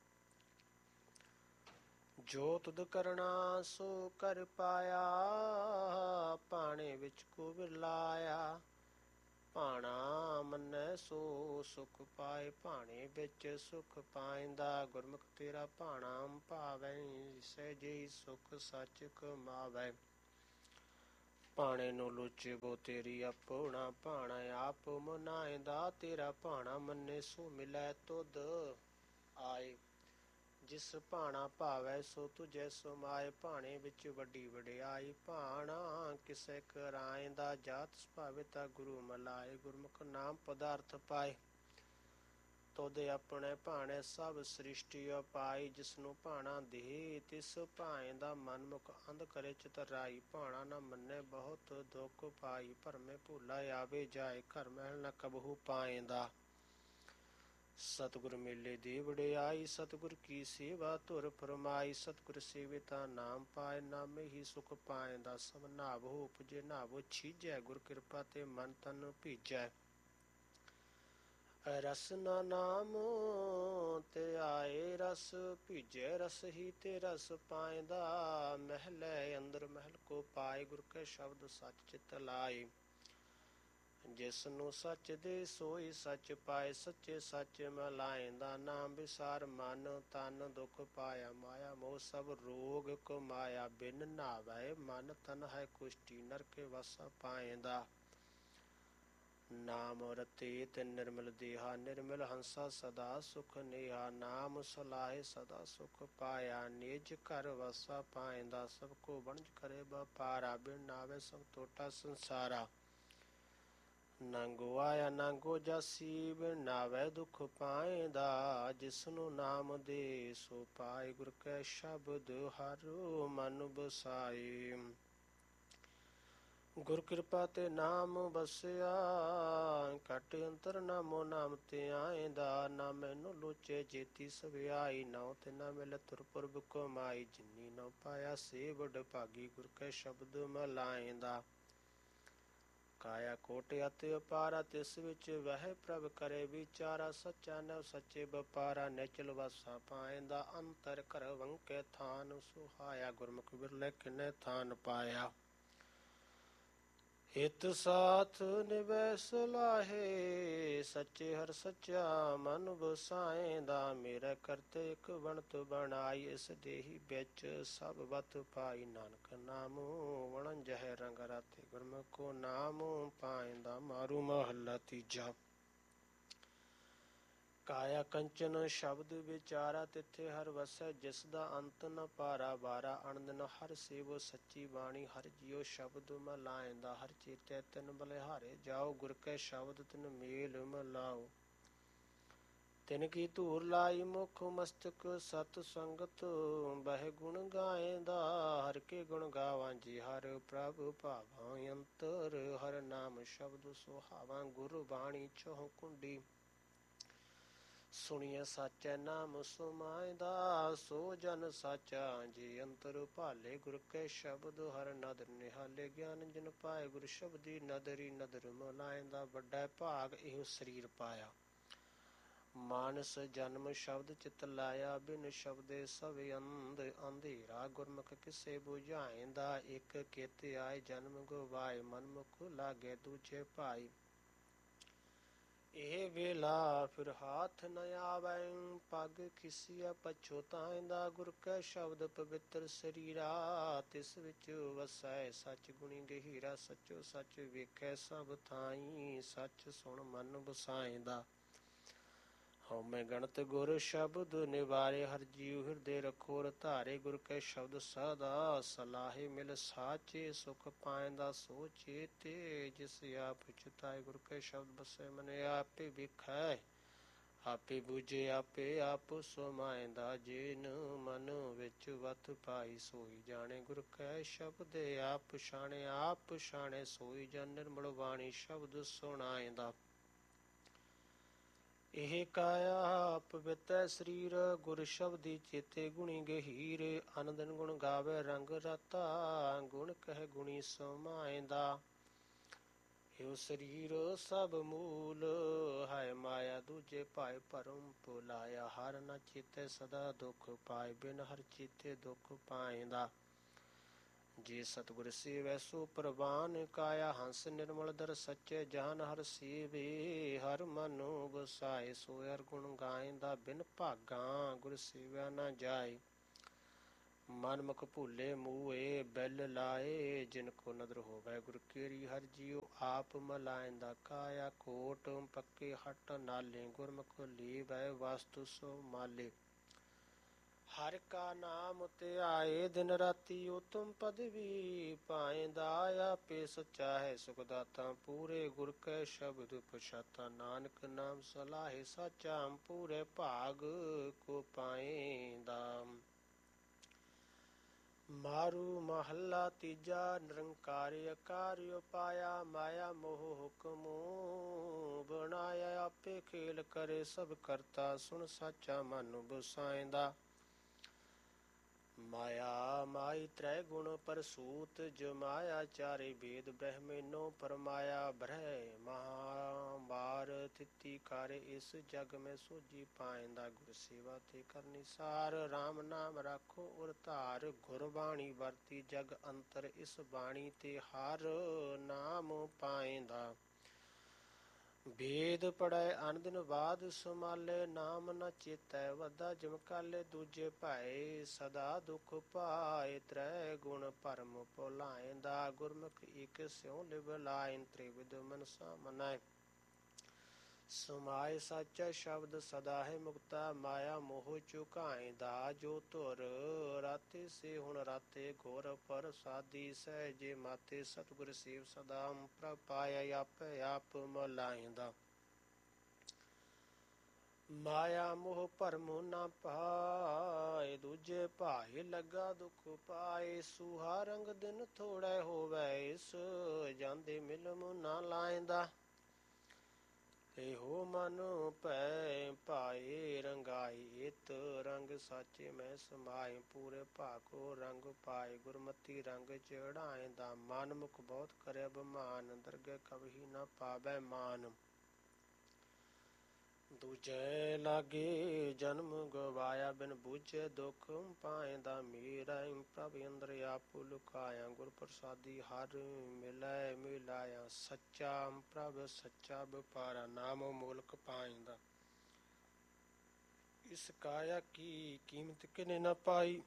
ਜੋ ਤੁਧ ਕਰਣਾ ਸੋ ਕਰ ਪਾਇਆ ਭਾਣੇ ਵਿੱਚ ਕੋ ਬਿਰਲਾਇਆ। ਭਾਣਾ ਮੰਨੈ ਸੋ ਸੁਖ ਪਾਏ ਭਾਣੇ ਵਿੱਚ ਸੁਖ ਪਾਇਂਦਾ। ਗੁਰਮੁਖ ਤੇਰਾ ਭਾਣਾ ਭਾਵੈ ਸਹਿਜੇ ਸੁਖ ਸੱਚ ਕਮਾਵੈ। ਭਾਣੇ ਨੂੰ ਲੋਚੇ ਬੋ ਤੇਰੀ ਆਪਣਾ ਭਾਣਾ ਆਪ ਮਨਾਇਂਦਾ। ਤੇਰਾ ਭਾਣਾ ਮੰਨੇ ਸੋ ਮਿਲੈ ਤੁਧ ਆਏ। ਜਿਸ ਭਾਣਾ ਭਾਵੈ ਸੋ ਤੁਝੈ ਸਮਾਏ। ਭਾਣੇ ਵਿੱਚ ਵੱਡੀ ਵਡਿਆਈ ਭਾਣਾ ਕਿਸੈ ਕਰਾਇਂਦਾ। ਜਾਤ ਸੁਭਾਵੇ ਤਾ ਗੁਰੂ ਮਲਾਏ। ਗੁਰਮੁਖ ਨਾਮ ਪਦਾਰਥ ਪਾਏ ਤੁਧ ਆਪਣੇ ਭਾਣੇ ਸਭ ਸ੍ਰਿਸ਼ਟੀ ਉਪਾਈ। ਜਿਸਨੂੰ ਭਾਣਾ ਦੇ ਤਿਸ ਭਾਇਂਦਾ ਮਨਮੁਖ ਅੰਧ ਕਰੇ ਚਤੁਰਾਈ। ਭਾਣਾ ਨਾ ਮੰਨੇ ਬਹੁਤ ਦੁਖ ਪਾਈ ਭਰਮੇ ਭੁਲਾ ਆਵੇ ਜਾਏ। ਘਰ ਮਹਿਲ ਨ ਕਬਹੂ ਪਾਇਂਦਾ। ਸਤਿਗੁਰ ਮੇਲੇ ਦੀ ਵਡਿਆਈ ਸਤਿਗੁਰ ਕੀ ਸੇਵਾ ਧੁਰ ਫਰਮਾਈ। ਸਤਿਗੁਰ ਸੇਵੇ ਤਾਂ ਨਾਮ ਪਾਏ ਨਾਮੇ ਹੀ ਸੁਖ ਪਾਇਂਦਾ। ਸਭ ਨਾਭੋ ਉਪਜੇ ਨਾਭੋ ਛੀਜੈ ਗੁਰ ਕਿਰਪਾ ਤੇ ਮਨ ਤਨ ਭੀਜੈ। ਰਸ ਨਾ ਨਾਮ ਤੇ ਆਏ ਰਸ ਭੀਜੈ ਰਸ ਹੀ ਤੇ ਰਸ ਪਾਇਂਦਾ। ਮਹਿਲੈ ਅੰਦਰ ਮਹਿਲ ਕੋ ਪਾਏ ਗੁਰ ਕੇ ਸ਼ਬਦ ਸੱਚ ਚਿਤ ਲਾਏ। ਜਿਸ ਨੂੰ ਸੱਚ ਦੇ ਸੋਈ ਸੱਚ ਪਾਏ ਸੱਚੇ ਸੱਚ ਮਲਾਇਂਦਾ। ਨਾਮ ਵਿਸਾਰ ਮਨ ਤਨ ਦੁਖ ਪਾਇਆ ਮਾਇਆ ਮੋਹ ਸਭ ਰੋਗ ਕਮਾਇਆ। ਬਿਨ ਨਾਵੈ ਮਨ ਤਨ ਹੈ ਕੁਸ਼ਟੀ ਨਰਕੇ ਵਸਾ ਪਾਇਂਦਾ। ਨਾਮ ਰਤੇ ਤੇ ਨਿਰਮਲ ਦੇਹਾ ਨਿਰਮਲ ਹੰਸਾ ਸਦਾ ਸੁਖ ਨੇਹਾ। ਨਾਮ ਸਲਾਹੇ ਸਦਾ ਸੁਖ ਪਾਇਆ ਨਿਜ ਘਰ ਵਸਾ ਪਾਇਂਦਾ। ਸਭ ਕੋ ਵਣਜ ਕਰੇ ਵਪਾਰਾ ਬਿਨ ਨਾਵੇ ਸਭ ਟੋਟਾ ਸੰਸਾਰਾ। ਨਾਂਗੋ ਆਇਆ ਨਾਂਗੋ ਜਾਸੀ ਬਿਨ ਨਾਵੈ ਦੁਖ ਪਾਇਂਦਾ। ਜਿਸਨੂੰ ਨਾਮ ਦੇ ਸੋ ਪਾਏ ਗੁਰ ਕੈ ਸ਼ਬਦ ਹਰ ਮਨ ਬਸਾਏ। ਗੁਰ ਕਿਰਪਾ ਤੇ ਨਾਮ ਬਸਿਆ ਘਟ ਅੰਤਰ ਨਾਮੋ ਨਾਮ ਧਿਆਇਂਦਾ। ਨਾ ਮੈਨੂੰ ਲੋਚੇ ਜੇਤੀ ਸਵਿਆਈ ਨਉ ਤੇ ਨਾ ਮਿਲ ਤੁਰ ਪੁਰਬ ਕਮਾਈ। ਜਿਨੀ ਨਉ ਪਾਇਆ ਸੇ ਵਡ ਭਾਗੀ ਗੁਰ ਕੈ ਸ਼ਬਦ ਮਲਾਇਂਦਾ। ਕਾਇਆ ਕੋਟ ਅਤਿ ਅਪਾਰਾ ਤਿਸ ਵਿੱਚ ਵਹਿ ਪ੍ਰਭ ਕਰੇ ਵਿਚਾਰਾ। ਸੱਚਾ ਨਵ ਸੱਚੇ ਵਪਾਰਾ ਨਿਚਲ ਵਾਸਾ ਪਾਇਂਦਾ। ਅੰਤਰ ਘਰ ਵੰਕੇ ਥਾਨ ਸੁਹਾਇਆ ਗੁਰਮੁਖ ਬਿਰਲੇ ਕਿਨੈ ਥਾਨ ਪਾਇਆ। ਹਿਤ ਸਾਥ ਨਿਵੈ ਸਲਾਹੇ ਸੱਚੇ ਹਰਿ ਸੱਚਾ ਮਨ ਵਸਾਇਂਦਾ। ਮੇਰੇ ਕਰਤੇ ਇਕ ਬਣਤ ਬਣਾਈ ਇਸ ਦੇਹੀ ਵਿੱਚ ਸਭ ਵਤ ਪਾਈ। ਨਾਨਕ ਨਾਮ ਵਣਜਹਿ ਰੰਗ ਰਾਤੇ ਗੁਰਮੁਖ ਕੋ ਨਾਮ ਪਾਇਂਦਾ। ਮਾਰੂ ਮਹੱਲਾ ਤੀਜਾ। ਕਾਇਆ ਕੰਚਨ ਸ਼ਬਦ ਵਿਚਾਰਾ ਤਿੱਥੇ ਹਰ ਵਸੈ। ਜਿਸ ਦਾ ਅੰਤ ਨ ਪਾਰਾ ਵਾਰਾ ਅਣਦਿਨ ਹਰ ਸੇਵੋ ਸੱਚੀ ਬਾਣੀ। ਹਰ ਜੀਉ ਸ਼ਬਦ ਮਲਾਇਂਦਾ ਹਰ ਚੇਤੈ ਤਿਨ ਬਲਿਹਾਰੇ ਜਾਓ। ਗੁਰ ਕੈ ਸ਼ਬਦ ਤਿਨ ਮੇਲ ਮਲਾਓ। ਤਿਨ ਕੀ ਧੂਰ ਲਾਈ ਮੁਖ ਮਸਤਕ ਸਤ ਸੰਗਤ ਬਹਿ ਗੁਣ ਗਾਇਂਦਾ। ਹਰ ਕੇ ਗੁਣ ਗਾਵਾਂ ਜੀ ਹਰ ਪ੍ਰਭ ਭਾਵਾਂ ਅੰਤਰ। ਹਰ ਨਾਮ ਸ਼ਬਦ ਸੁਹਾਵਾਂ ਗੁਰ ਬਾਣੀ ਚਹੁ ਕੁੰਡੀ। ਸੁਣੀਐ ਸਾਚੈ ਨਾਮ ਸੁਮਾਇਂਦਾ। ਸੋ ਜਨ ਸਾਚਾ ਜੀ ਅੰਤਰ ਭਾਲੇ। ਗੁਰ ਕੈ ਸ਼ਬਦ ਹਰ ਨਦਰ ਨਿਹਾਲੇ। ਗਿਆਨ ਜਿਨ ਪਾਏ ਗੁਰ ਸ਼ਬਦੀ ਨਦਰੀ ਨਦਰ ਮਲਾਇਂਦਾ। ਵੱਡਾ ਭਾਗ ਇਹੋ ਸਰੀਰ ਪਾਇਆ ਮਾਨਸ ਜਨਮ ਸ਼ਬਦ ਚਿਤ ਲਾਇਆ। ਬਿਨ ਸ਼ਬਦੇ ਸਭ ਅੰਧ ਅੰਧੇਰਾ ਗੁਰਮੁਖ ਕਿਸੇ ਬੁਝਾਇਂਦਾ। ਇਕ ਕਿਤ ਆਏ ਜਨਮ ਗਵਾਏ ਮਨਮੁਖ ਲਾਗੇ ਦੂਜੇ ਭਾਈ। ਇਹ ਵੇਲਾ ਫਿਰ ਹਾਥ ਨ ਆਵੈ ਪਗ ਖਿਸੀਆ ਪਛੋਤਾਇਂਦਾ। ਗੁਰ ਕੈ ਸ਼ਬਦ ਪਵਿੱਤਰ ਸਰੀਰਾ ਤਿਸ ਵਿੱਚ ਵਸੈ ਸੱਚ ਗੁਣੀ ਗਹੀਰਾ। ਸੱਚੋ ਸੱਚ ਵੇਖੈ ਸਭ ਥਾਈ ਸੱਚ ਸੁਣ ਮਨ ਵਸਾਇਂਦਾ। ਹਉਮੈ ਗਣਤ ਗੁਰ ਸ਼ਬਦ ਨਿਵਾਰੇ ਹਰ ਜੀਉ ਹਿਰਦੇ ਰਖੋ ਰਧਾਰੇ। ਗੁਰ ਕੈ ਸ਼ਬਦ ਸਦਾ ਸਲਾਹੇ ਮਿਲ ਸਾਚੇ ਸੁਖ ਪਾਇਂਦਾ। ਸੋ ਚੇਤੇ ਜਿਸ ਆਪ ਚਿਤਾਏ ਗੁਰ ਕੈ ਸ਼ਬਦ ਬਸੈ ਮਨ ਆਪੇ ਵੇਖੈ ਆਪੇ ਬੂਝੇ ਆਪੇ ਆਪ ਸਮਾਇਂਦਾ। ਜਿਨ ਮਨ ਵਿੱਚ ਵਤ ਪਾਈ ਸੋਈ ਜਾਣੇ ਗੁਰ ਕੈ ਸ਼ਬਦ ਆਪ ਪਛਾਣੇ। ਆਪ ਪਛਾਣੇ ਸੋਈ ਜਨ ਨਿਰਮਲ ਬਾਣੀ ਸ਼ਬਦ ਸੁਣਾਇਂਦਾ। ਇਹ ਕਾਇਆ ਪਵਿੱਤਰ ਸਰੀਰ ਗੁਰ ਸ਼ਬਦੀ ਚੇਤੇ ਗੁਣੀ ਗਹੀਰ ਅਨੰਦਨ ਗੁਣ ਗਾਵੇ ਰੰਗ ਰਤਾ ਗੁਣ ਕਹਿ ਗੁਣੀ ਸਮਾਇਂਦਾ ਇਹੋ ਸਰੀਰ ਸਭ ਮੂਲ ਹੈ ਮਾਇਆ ਦੂਜੇ ਭਾਇ ਭਰਮ ਭੁਲਾਇਆ ਹਰ ਨ ਚੇਤੇ ਸਦਾ ਦੁਖ ਪਾਏ ਬਿਨ ਹਰ ਚੇਤੇ ਦੁਖ ਪਾਇਂਦਾ ਜੇ ਸਤਿਗੁਰ ਸੇਵੈ ਸੋ ਪ੍ਰਵਾਨ ਕਾਇਆ ਹੰਸ ਨਿਰਮਲ ਦਰ ਸੱਚੇ ਜਾਨ ਹਰ ਸੇਵੇ ਹਰ ਮਨੁ ਵਸਾਏ ਸੋ ਹਰ ਗੁਣ ਗਾਇਂਦਾ ਬਿਨ ਭਾਗਾ ਗੁਰ ਸੇਵਿਆ ਨਾ ਜਾਏ ਮਨ ਮੁਖ ਭੂਲੇ ਮੂਏ ਬੈਲ ਲਾਏ ਜਿਨ ਕੋ ਨਦਰ ਹੋਵੇ ਗੁਰ ਕੇਰੀ ਹਰ ਜੀਉ ਆਪ ਮਲਾਇਂਦਾ ਕਾਇਆ ਕੋਟ ਪੱਕੇ ਹਟ ਨਾਲੇ ਗੁਰਮੁਖ ਲੀਵੈ ਵਸਤੁ ਸੋ ਮਾਲੇ ਹਰਿ ਕਾ ਨਾਮ ਧਿਆਏ ਦਿਨ ਰਾਤੀ ਉਤਮ ਪਦਵੀ ਪਾਇਂਦਾ ਆਪੇ ਸੱਚਾ ਹੈ ਸੁਖ ਦਾਤਾ ਪੂਰੇ ਗੁਰ ਕੈ ਸ਼ਬਦ ਪਛਾਤਾ ਨਾਨਕ ਨਾਮ ਸਲਾਹੇ ਸਾਚਾ ਪੂਰੇ ਭਾਗ ਕੋ ਪਾਇਂਦਾ ਮਾਰੂ ਮਹੱਲਾ ਤੀਜਾ ਨਿਰੰਕਾਰਿ ਅਕਾਰਿ ਉਪਾਇਆ ਮਾਇਆ ਮੋਹ ਹੁਕਮੁ ਬਣਾਇਆ ਆਪੇ ਖੇਲ ਕਰੇ ਸਭ ਕਰਤਾ ਸੁਣ ਸਾਚਾ ਮਨ ਬਸਾਇਂਦਾ ਮਾਇਆ ਮਾਈ ਤ੍ਰੈ ਗੁਣ ਪਰਸੂਤ ਜਮਾਇਆ ਚਾਰੇ ਵੇਦ ਬ੍ਰਹਮੇਨੋ ਪਰਮਾਇਆ ਬ੍ਰਹਿ ਮਹਾਮਾਰ ਤਿੱਤੀ ਕਰ ਇਸ ਜਗ ਮੈਂ ਸੋਝੀ ਪਾਇਂਦਾ ਗੁਰ ਸੇਵਾ ਤੇ ਕਰਨੀ ਸਾਰ ਰਾਮ ਨਾਮ ਰਾਖੋ ਉਰ ਧਾਰ ਗੁਰ ਬਾਣੀ ਵਰਤੀ ਜਗ ਅੰਤਰ ਇਸ ਬਾਣੀ ਤੇ ਹਰ ਨਾਮ ਪਾਇਂਦਾ ਵੇਦ ਪੜੈ ਅਨ ਦਿਨ ਬਾਦ ਸਮਾਲੇ ਨਾਮ ਨ ਚੇਤੈ ਵੱਧਾ ਜਮਕਾਲੇ ਦੂਜੇ ਭਾਏ ਸਦਾ ਦੁਖ ਪਾਏ ਤ੍ਰੈ ਗੁਣ ਭਰਮ ਭੁਲਾਇਂਦਾ ਗੁਰਮੁਖ ਏਕ ਸਿਉ ਲਿਵ ਲਾਇਨ ਤ੍ਰਿਵਿਧ ਮਨਸਾ ਮਨਾਏ ਸਮਾਏ ਸਾਚਾ ਸ਼ਬਦ ਸਦਾ ਹੈ ਮੁਕਤਾ ਮਾਇਆ ਮੋਹ ਚੁਕਾਇਂਦਾ ਜੋ ਧੁਰ ਰਾਤੇ ਸੇ ਹੁਣ ਰਾਤੇ ਘੋਰ ਪ੍ਰਸਾਦੀ ਸਹਿਜੇ ਮਾਤੇ ਸਤਿਗੁਰ ਸੇਵ ਸਦਾ ਪ੍ਰਭ ਪਾਇਆ ਆਪੇ ਆਪ ਮਲਾਇਂਦਾ ਮਾਇਆ ਮੋਹ ਭਰਮ ਨਾ ਪਾਏ ਦੂਜੇ ਭਾਏ ਲੱਗਾ ਦੁਖ ਪਾਏ ਸੁਹਾ ਰੰਗ ਦਿਨ ਥੋੜੈ ਹੋਵੇ ਇਸ ਜਾਂਦੇ ਮਿਲਮ ਨਾ ਲਾਇਂਦਾ ਇਹੋ ਮਨ ਭੈ ਪਾਏ ਰੰਗਾਈ ਇਤ ਰੰਗ ਸਾਚੇ ਮੈਂ ਸਮਾਏ ਪੂਰੇ ਭਾਗੋ ਰੰਗ ਪਾਏ ਗੁਰਮਤੀ ਰੰਗ ਚੜਾਇਂਦਾ ਮਨ ਮੁਖ ਬਹੁਤ ਕਰੇ ਬਮਾਨ ਦਰਗਹਿ ਕਬਹੀ ਨ ਪਾਵੈ ਮਾਨ ਦੂਜੈ ਲਾਗੇ ਜਨਮ ਗਵਾਇਆ ਬਿਨ ਬੂਝੇ ਦੁਖ ਪਾਇਂਦਾ ਮੇਰਾ ਪ੍ਰਭ ਅੰਦਰ ਆਪ ਲੁਕਾਇਆ ਗੁਰ ਪ੍ਰਸਾਦੀ ਹਰ ਮਿਲੈ ਮਿਲਾਇਆ ਸੱਚਾ ਪ੍ਰਭ ਸੱਚਾ ਵਪਾਰਾ ਨਾਮ ਮੂਲਕ ਪਾਇਂਦਾ ਇਸ ਕਾਇਆ ਕੀ ਕੀਮਤ ਕਿਨੇ ਨ ਪਾਈ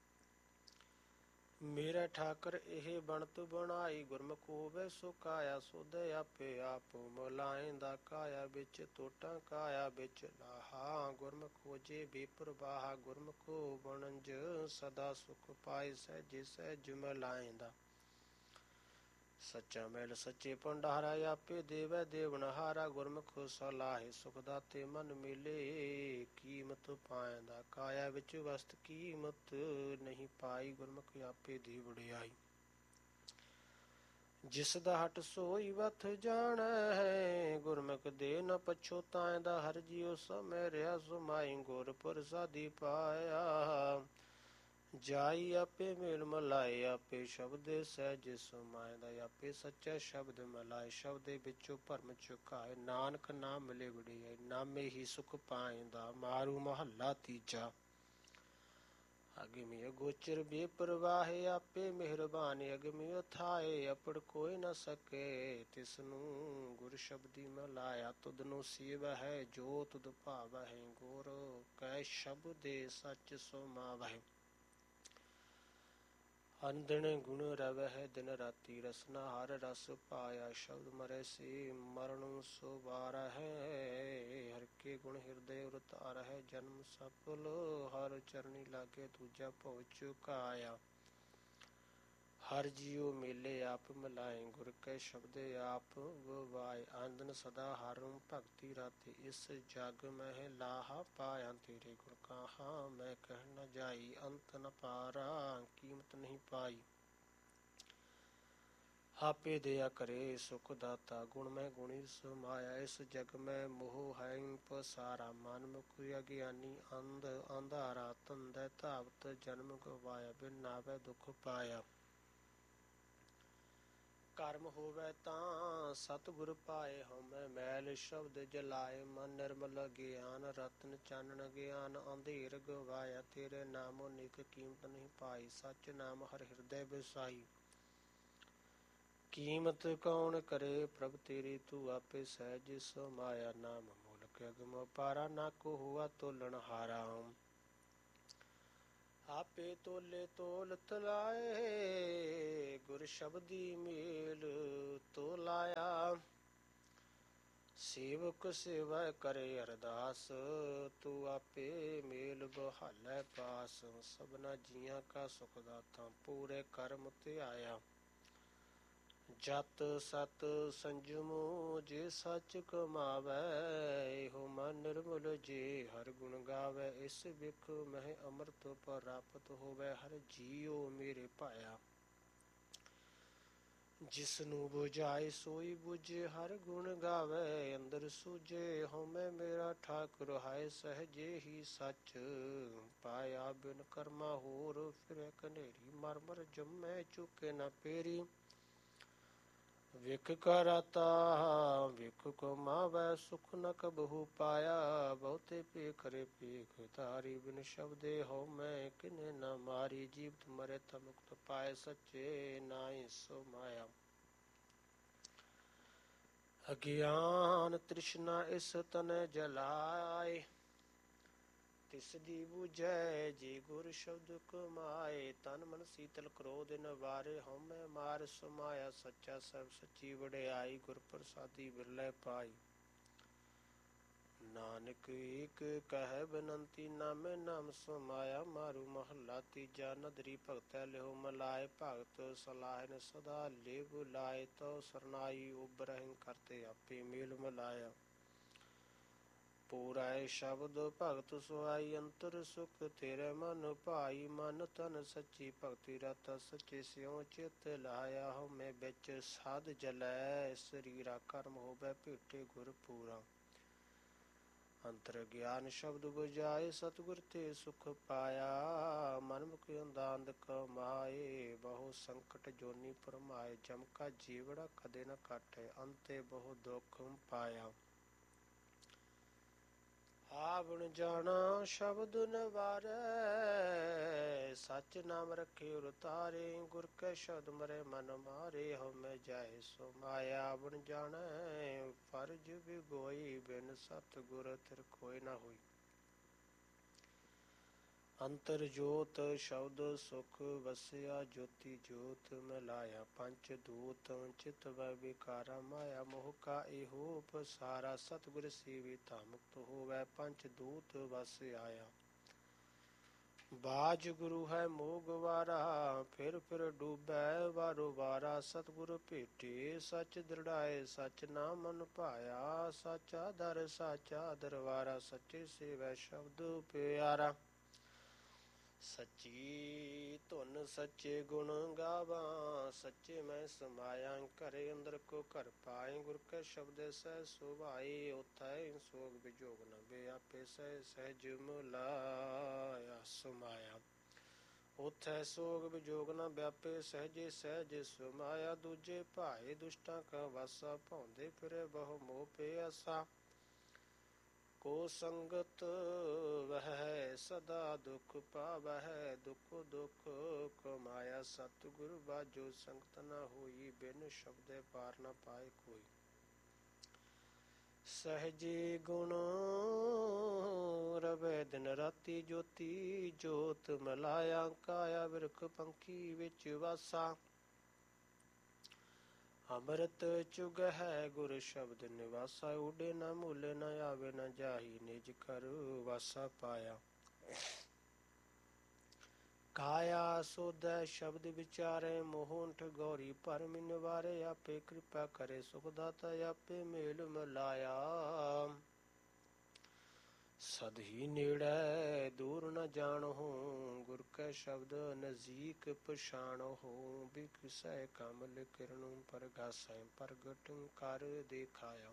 ਮੇਰਾ ਠਾਕਰ ਇਹ ਬਣਤ ਬਣਾਈ ਗੁਰਮੁਖ ਹੋਵੇ ਸੋ ਕਾਇਆ ਸੋਧੇ ਆਪੇ ਆਪ ਮਲਾਇਂਦਾ ਕਾਇਆ ਵਿੱਚ ਤੋਟਾ ਕਾਇਆ ਵਿੱਚ ਲਾਹਾ ਗੁਰਮੁਖ ਹੋਜੇ ਬੇਪਰਵਾਹ ਗੁਰਮੁਖ ਵਣਜ ਸਦਾ ਸੁਖ ਪਾਏ ਸਹਿਜੇ ਸਹਿਜ ਮਲਾਇਂਦਾ ਸੱਚਾ ਮੈਲ ਸੱਚੇ ਭੰਡਾਰਾ ਆਪੇ ਦੇਵੈ ਦੇਵਨਹਾਰਾ ਗੁਰਮੁਖ ਸਲਾਹੇ ਸੁਖ ਦਾਤੇ ਮਨ ਮਿਲੇ ਕੀਮਤ ਪਾਇਂਦਾ ਕਾਇਆ ਵਿੱਚ ਵਸਤ ਕੀਮਤ ਨਹੀਂ ਪਾਈ ਗੁਰਮੁਖ ਆਪੇ ਦੀ ਵਡਿਆਈ ਜਿਸ ਦਾ ਹਟ ਸੋਈ ਵਥ ਜਾਣੈ ਹੈ ਗੁਰਮੁਖ ਦੇ ਨ ਪਛੋਤਾਇਂਦਾ ਹਰ ਜੀਉ ਸਮੈ ਰਿਆ ਸੁਮਾਈ ਗੁਰ ਪ੍ਰਸਾਦੀ ਪਾਇਆ ਜਾਈ ਆਪੇ ਮੇਲ ਮਲਾਏ ਆਪੇ ਸ਼ਬਦੇ ਸਹਿਜ ਸਮਾਇਂਦਾ ਆਪੇ ਸੱਚਾ ਸ਼ਬਦ ਮਲਾਏ ਸ਼ਬਦੇ ਵਿੱਚੋਂ ਭਰਮ ਚੁਕਾਏ ਨਾਨਕ ਨਾਮ ਮਿਲੇ ਵਡਿਆਈ ਨਾਮੇ ਹੀ ਸੁਖ ਪਾਇਂਦਾ ਮਾਰੂ ਮਹੱਲਾ ਤੀਜਾ ਅਗਮਿ ਅਗੋਚਰ ਬੇਪਰਵਾਹੇ ਆਪੇ ਮਿਹਰਬਾਨ ਅਗਮਿ ਉਥਾਏ ਅਪੜ ਕੋਈ ਨ ਸਕੇ ਤਿਸਨੂੰ ਗੁਰ ਸ਼ਬਦੀ ਮਲਾਇਆ ਤੁਧ ਨੂੰ ਸੇਵ ਹੈ ਜੋ ਤੁਧ ਭਾਵਹਿ ਗੁਰ ਕੈ ਸ਼ਬਦੇ ਸੱਚ ਸੁਮਾਵਹਿ ਅੰਦਨ ਗੁਣ ਰਵਹਿ ਦਿਨ ਰਾਤੀ ਰਸਨਾ ਹਰ ਰਸ ਪਾਇਆ ਸ਼ਬਦ ਮਰੇ ਸੇ ਮਰਨ ਸੋ ਬਾਰਹਿ ਹਰਿ ਕੇ ਗੁਣ ਹਿਰਦੇ ਉਰ ਧਾਰਹਿ ਜਨਮ ਸਫਲ ਹਰ ਚਰਨੀ ਲਾਗੇ ਦੂਜਾ ਭਉ ਚੁਕਾਇਆ ਹਰ ਜੀਉ ਮੇਲੇ ਆਪ ਮਿਲਾਏ ਗੁਰ ਕੈ ਸ਼ਬਦੇ ਆਪ ਗਵਾਏ ਆਨੰਦਨ ਸਦਾ ਹਰਿ ਭਗਤੀ ਰਾਤੇ ਇਸ ਜਗ ਮਹਿ ਲਾਹਾ ਪਾਇਆ ਤੇਰੇ ਗੁਰ ਕਹਾ ਮੈਂ ਕਹਿ ਨ ਜਾਈ ਅੰਤ ਨ ਪਾਰਾ ਕੀਮਤ ਨਹੀਂ ਪਾਈ ਆਪੇ ਦਿਆ ਕਰੇ ਸੁਖ ਦਾਤਾ ਗੁਣ ਮੈਂ ਗੁਣੀ ਸਮਾਇਆ। ਇਸ ਜਗ ਮੈਂ ਮੋਹ ਹੈ ਪਸਾਰਾ ਮਨ ਮੁਖ ਅਗਿਆਨੀ ਅੰਧ ਅੰਧਾਰਾ ਧੰਦੈ ਧਾਵਤ ਜਨਮ ਗਵਾਇਆ ਬਿਨ ਨਾਵੈ ਦੁਖ ਪਾਇਆ। ਕਰਮ ਹੋਵੈ ਤਾਂ ਸਤਿਗੁਰ ਪਾਏ ਹਉਮੈ ਮੈਲ ਸ਼ਬਦ ਜਲਾਏ ਮਨ ਨਿਰਮਲ ਗਿਆਨ ਰਤਨ ਚਾਨਣ ਗਿਆਨ ਅੰਧੇਰ ਗਵਾਇਆ। ਤੇਰੇ ਨਾਮੋ ਨਿਕ ਕੀਮਤ ਨਹੀਂ ਪਾਈ ਸਚ ਨਾਮ ਹਰ ਹਿਰਦੈ ਵਸਾਈ। ਕੀਮਤ ਕੌਣ ਕਰੇ ਪ੍ਰਭ ਤੇਰੀ ਤੂੰ ਆਪੇ ਸਹਿਜ ਸਮਾਇਆ। ਨਾਮ ਮੁਲਕ ਅਗਮ ਅਪਾਰਾ ਨਾ ਕੋ ਹੁਆ ਤੋਲਣ ਹਾਰਾ। ਆਪੇ ਤੋਲੇ ਤੋਲ ਤਲਾਏ ਗੁਰ ਸ਼ਬਦੀ ਮੇਲ ਤੋਲਾਇਆ। ਸੇਵਕ ਸੇਵਾ ਕਰੇ ਅਰਦਾਸ ਤੂੰ ਆਪੇ ਮੇਲ ਬਹਾਲੈ ਪਾਸ। ਸਭਨਾ ਜੀਆਂ ਕਾ ਸੁਖ ਦਾਤਾ ਪੂਰੇ ਕਰਮ ਧਿਆਇਆ। ਜਤ ਸਤ ਸੰਜਮੋ ਜੇ ਸਚ ਕਮਾਵੈ ਇਹੋ ਮਨ ਨਿਰਮਲ ਜੇ ਹਰ ਗੁਣ ਗਾਵੈ। ਇਸ ਬਿਖ ਮਹਿ ਅੰਮ੍ਰਿਤ ਪ੍ਰਾਪਤ ਹੋਵੈ ਹਰ ਜੀਉ ਮੇਰੇ ਭਾਇਆ। ਜਿਸਨੂੰ ਬੁਝਾਏ ਸੋਈ ਬੁਝੇ ਹਰ ਗੁਣ ਗਾਵੈ। ਅੰਦਰ ਸੂਝੇ ਹਉਮੈ ਮੇਰਾ ਠਾਕੁਰ ਹਾਏ ਸਹਜੇ ਹੀ ਸੱਚ ਪਾਇਆ। ਬਿਨ ਕਰਮਾ ਹੋਰ ਫਿਰੈ ਕਨੇਰੀ ਮਰ ਮਰ ਜੰਮੈ ਚੁਕੇ ਨਾ ਪੇਰੀ। ਵਿਖ ਕਰਾਤਾ ਵਿਖ ਕਮਾਵੈ ਸੁਖ ਨ ਕਬਹੂ ਪਾਇਆ। ਬਹੁਤੇ ਭੇਖ ਰੇ ਭੇਖ ਧਾਰੀ ਬਿਨ ਸ਼ਬਦੇ ਹਉਮੈ ਕਿਨੇ ਨ ਮਾਰੀ। ਜੀਵਤ ਮਰੇ ਤਾ ਮੁਕਤ ਪਾਏ ਸੱਚੇ ਨਾਹੀ ਸੋ ਮਾਇਆ। ਅਗਿਆਨ ਤ੍ਰਿਸ਼ਨਾ ਇਸ ਤਨੈ ਜਲਾਏ ਤਿਸ ਦੀ ਬੁਝੈ ਜੇ ਗੁਰ ਸ਼ਬਦ ਕਮਾਏ। ਤਨ ਮਨ ਸੀਤਲ ਕ੍ਰੋਧ ਨਿਵਾਰੇ ਹਉਮੈ ਮਾਰ ਸਮਾਇਆ। ਸੱਚਾ ਸਭ ਸੱਚੀ ਵਡਿਆਈ ਗੁਰ ਪ੍ਰਸਾਦੀ ਬਿਰਲੇ ਪਾਈ। ਨਾਨਕ ਏਕ ਕਹਿ ਬੇਨੰਤੀ ਨਾਮੇ ਨਾਮ ਸਮਾਇਆ। ਮਾਰੂ ਮਹੱਲਾ ਤੀਜਾ ਨਦਰੀ ਭਗਤੈ ਲਿਹੁ ਮਲਾਏ। ਭਗਤ ਸਲਾਹਿਨ ਸਦਾ ਲੇ ਬੁਲਾਏ ਤਉ ਸਰਨਾਈ ਉਬਰਹਿ ਕਰਤੇ ਆਪੇ ਮੇਲ ਮਿਲਾਇਆ। ਪੂਰੈ ਸ਼ਬਦ ਭਗਤ ਸੁਹਾਈ ਅੰਤਰ ਸੁਖ ਤੇਰੇ ਮਨ ਭਾਈ। ਮਨ ਤਨ ਸੱਚੀ ਭਗਤੀ ਰਤ ਸੱਚੇ ਸਿਉ ਚਿਤ ਲਾਇਆ। ਹਉਮੈ ਵਿੱਚ ਸਾਧ ਜਲੈ ਸਰੀਰਾ ਕਰਮ ਹੋਵੈ ਭੇਟੇ ਗੁਰ ਪੂਰਾ। ਅੰਤਰ ਗਿਆਨ ਸ਼ਬਦ ਬੁਝਾਏ ਸਤਿਗੁਰ ਤੇ ਸੁਖ ਪਾਇਆ। ਮਨ ਮੁਖ ਅੰਦਾਂਦ ਕਮਾਏ ਬਹੁ ਸੰਕਟ ਜੋਨੀ ਭਰਮਾਏ। ਜਮ ਕਾ ਜੀਵੜਾ ਕਦੇ ਨ ਕਾਟੈ ਅੰਤੇ ਬਹੁ ਦੁਖ ਪਾਇਆ। ਆਵਣ ਜਾਣਾ ਸ਼ਬਦ ਨਿਵਾਰੈ ਸਚ ਨਾਮ ਰਖੇ ਉਰ ਤਾਰੇ। ਗੁਰ ਕੈ ਸ਼ਬਦ ਮਰੇ ਮਨ ਮਾਰੇ ਹਉਮੈ ਜਾਏ ਸੋ ਮਾਇਆ। ਆਵਣ ਜਾਣੈ ਫਰਜ ਵਿਗੋਈ ਬਿਨ ਸਤ ਗੁਰ ਥਿਰ ਕੋਈ ਨਾ ਹੋਈ। ਅੰਤਰ ਜੋਤ ਸ਼ਬਦ ਸੁਖ ਵਸਿਆ ਜੋਤੀ ਜੋਤ ਮਿਲਾਇਆ। ਪੰਚ ਦੂਤ ਚਿਤ ਵੈ ਵਿਕਾਰਾ ਮਾਇਆ। ਮੋਹ ਕਾ ਇਹੋ ਪਸਾਰਾ ਸਤਿਗੁਰ ਸੇਵੀ ਤਾ ਮੁਕਤ ਹੋਵੈ। ਪੰਚ ਦੂਤ ਵਸ ਆਇਆ। ਬਾਜ ਗੁਰੂ ਹੈ ਮੋਹ ਗਵਾਰਾ ਫਿਰ ਫਿਰ ਡੂਬੈ ਵਾਰੋ ਵਾਰਾ। ਸਤਿਗੁਰ ਭੇਟੇ ਸਚ ਦ੍ਰਿੜਾਏ ਸਚ ਨਾਮ ਮਨ ਭਾਇਆ। ਸਾਚਾ ਦਰ ਸਾਚਾ ਦਰਬਾਰਾ ਸੱਚੇ ਸੇਵੈ ਸ਼ਬਦ ਪਿਆਰਾ। ਸੱਚੀ ਧੁਨ ਸੱਚੇ ਗੁਣ ਗਾਵਾਂ ਸੱਚੇ ਮੈਂ ਸਮਾਇਆ। ਘਰੇ ਅੰਦਰ ਕੋ ਘਰ ਪਾਏ ਗੁਰ ਕੈ ਸ਼ਬਦ ਸਹਿ ਸੁਭਾਈ। ਉਥੈ ਸੋਗ ਵਿਜੋਗ ਨ ਬਿਆਪੇ ਸਹਿ ਸਹਿਜ ਮੁਲਾਇਆ ਸਮਾਇਆ। ਉਥੈ ਸੋਗ ਵਿਜੋਗ ਨ ਵਿਆਪੇ ਸਹਿਜੇ ਸਹਿਜ ਸਮਾਇਆ। ਦੂਜੇ ਭਾਏ ਦੁਸ਼ਟਾਂ ਕਾ ਵਾਸਾ ਭਾਉਂਦੇ ਫਿਰੇ ਬਹੁ ਮੋਹ ਪਿਆਸਾ। ਕੋ ਸੰਗਤ ਵਹਿ ਸਦਾ ਦੁਖ ਪਾਵਹਿ ਦੁਖ ਦੁਖ ਕਮਾਇਆ। ਸਤਿਗੁਰ ਬਾਝੋ ਸੰਗਤ ਨ ਹੋਈ ਬਿਨ ਸ਼ਬਦੇ ਪਾਰ ਨ ਪਾਏ ਕੋਈ। ਸਹਿਜੇ ਗੁਣ ਰਵੈ ਦਿਨ ਰਾਤੀ ਜੋਤੀ ਜੋਤ ਮਿਲਾਇਆ। ਕਾਇਆ ਬਿਰਖ ਪੰਖੀ ਵਿੱਚ ਵਾਸਾ ਅੰਮ੍ਰਿਤ ਚੁਗਹਿ ਗੁਰ ਸ਼ਬਦ ਨਿਵਾਸਾ। ਉਡੇ ਨ ਮੂਲੇ ਨ ਆਵੇ ਨ ਜਾਹੀ ਨਿਜ ਘਰ ਵਾਸਾ ਪਾਇਆ। ਕਾਇਆ ਸੋਧੈ ਸ਼ਬਦ ਵਿਚਾਰੇ ਮੋਹਨ ਠਗੋਰੀ ਭਰਮ ਨਿਵਾਰੇ। ਆਪੇ ਕਿਰਪਾ ਕਰੇ ਸੁਖ ਦਾਤਾ ਆਪੇ ਮੇਲ ਮਿਲਾਇਆ। ਸਦ ਹੀ ਨੇੜੇ ਦੂਰ ਨ ਜਾਣਹੁ, ਗੁਰ ਕੈ ਸ਼ਬਦ ਨਜ਼ੀਕ ਪਛਾਣਹੁ। ਬਿਕਸੈ ਕਮਲ ਕਿਰਨੁ ਪਰਗਾਸੈ, ਪ੍ਰਗਟ ਕਰ ਦੇਖਾਇਆ।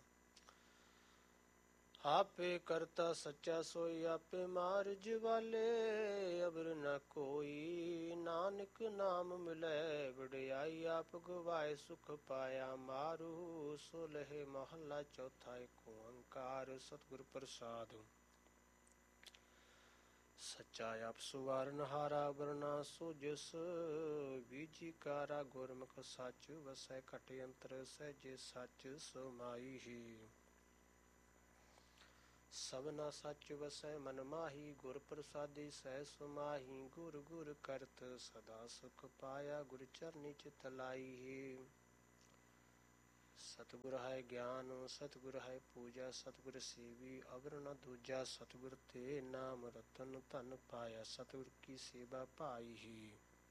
ਆਪੇ ਕਰਤਾ ਸੱਚਾ ਸੋਈ, ਆਪੇ ਮਾਰਜ ਵਾਲੇ। ਅਬਰ ਨ ਕੋਈ ਨਾਨਕ ਨਾਮ ਮਿਲੈ, ਵਡਿਆਈ ਆਪ ਗਵਾਏ ਸੁਖ ਪਾਇਆ। ਮਾਰੂ ਸੋ ਲਹੇ ਮਹੱਲਾ ਚੌਥਾ, ਏਕ ਓੰਕਾਰ ਸਤਿਗੁਰ ਪ੍ਰਸਾਦਿ। ਸੱਚਾ ਆਪ ਸੁਵਾਰਨਹਾਰਾ, ਅਬਰ ਨਾ ਸੂਝਸ ਬੀਜੀਕਾਰਾ। ਗੁਰਮੁਖ ਸੱਚ ਵਸੈ ਘਟ ਅੰਤਰ, ਸਹਿਜੇ ਸੱਚ ਸਮਾਈ। ਸਭਨਾ ਸੱਚ ਵਸੈ ਮਨ ਮਾਹੀ, ਗੁਰ ਪ੍ਰਸਾਦੀ ਸਹਿ ਸਮਾਹੀ। ਗੁਰ ਗੁਰ ਕਰਤ ਸਦਾ ਸੁਖ ਪਾਇਆ, ਗੁਰ ਚਰਨੀ ਚਿਤ ਲਾਈ। ਸਤਿਗੁਰ ਹੈ ਗਿਆਨ, ਸਤਿਗੁਰ ਹੈ ਪੂਜਾ, ਸਤਿਗੁਰ ਸੇਵੀ ਅਵਰ ਨ ਦੂਜਾ। ਸਤਿਗੁਰ ਤੇ ਨਾਮ ਰਤਨ ਧਨ ਪਾਇਆ, ਸਤਿਗੁਰ ਕੀ ਸੇਵਾ ਭਾਈ।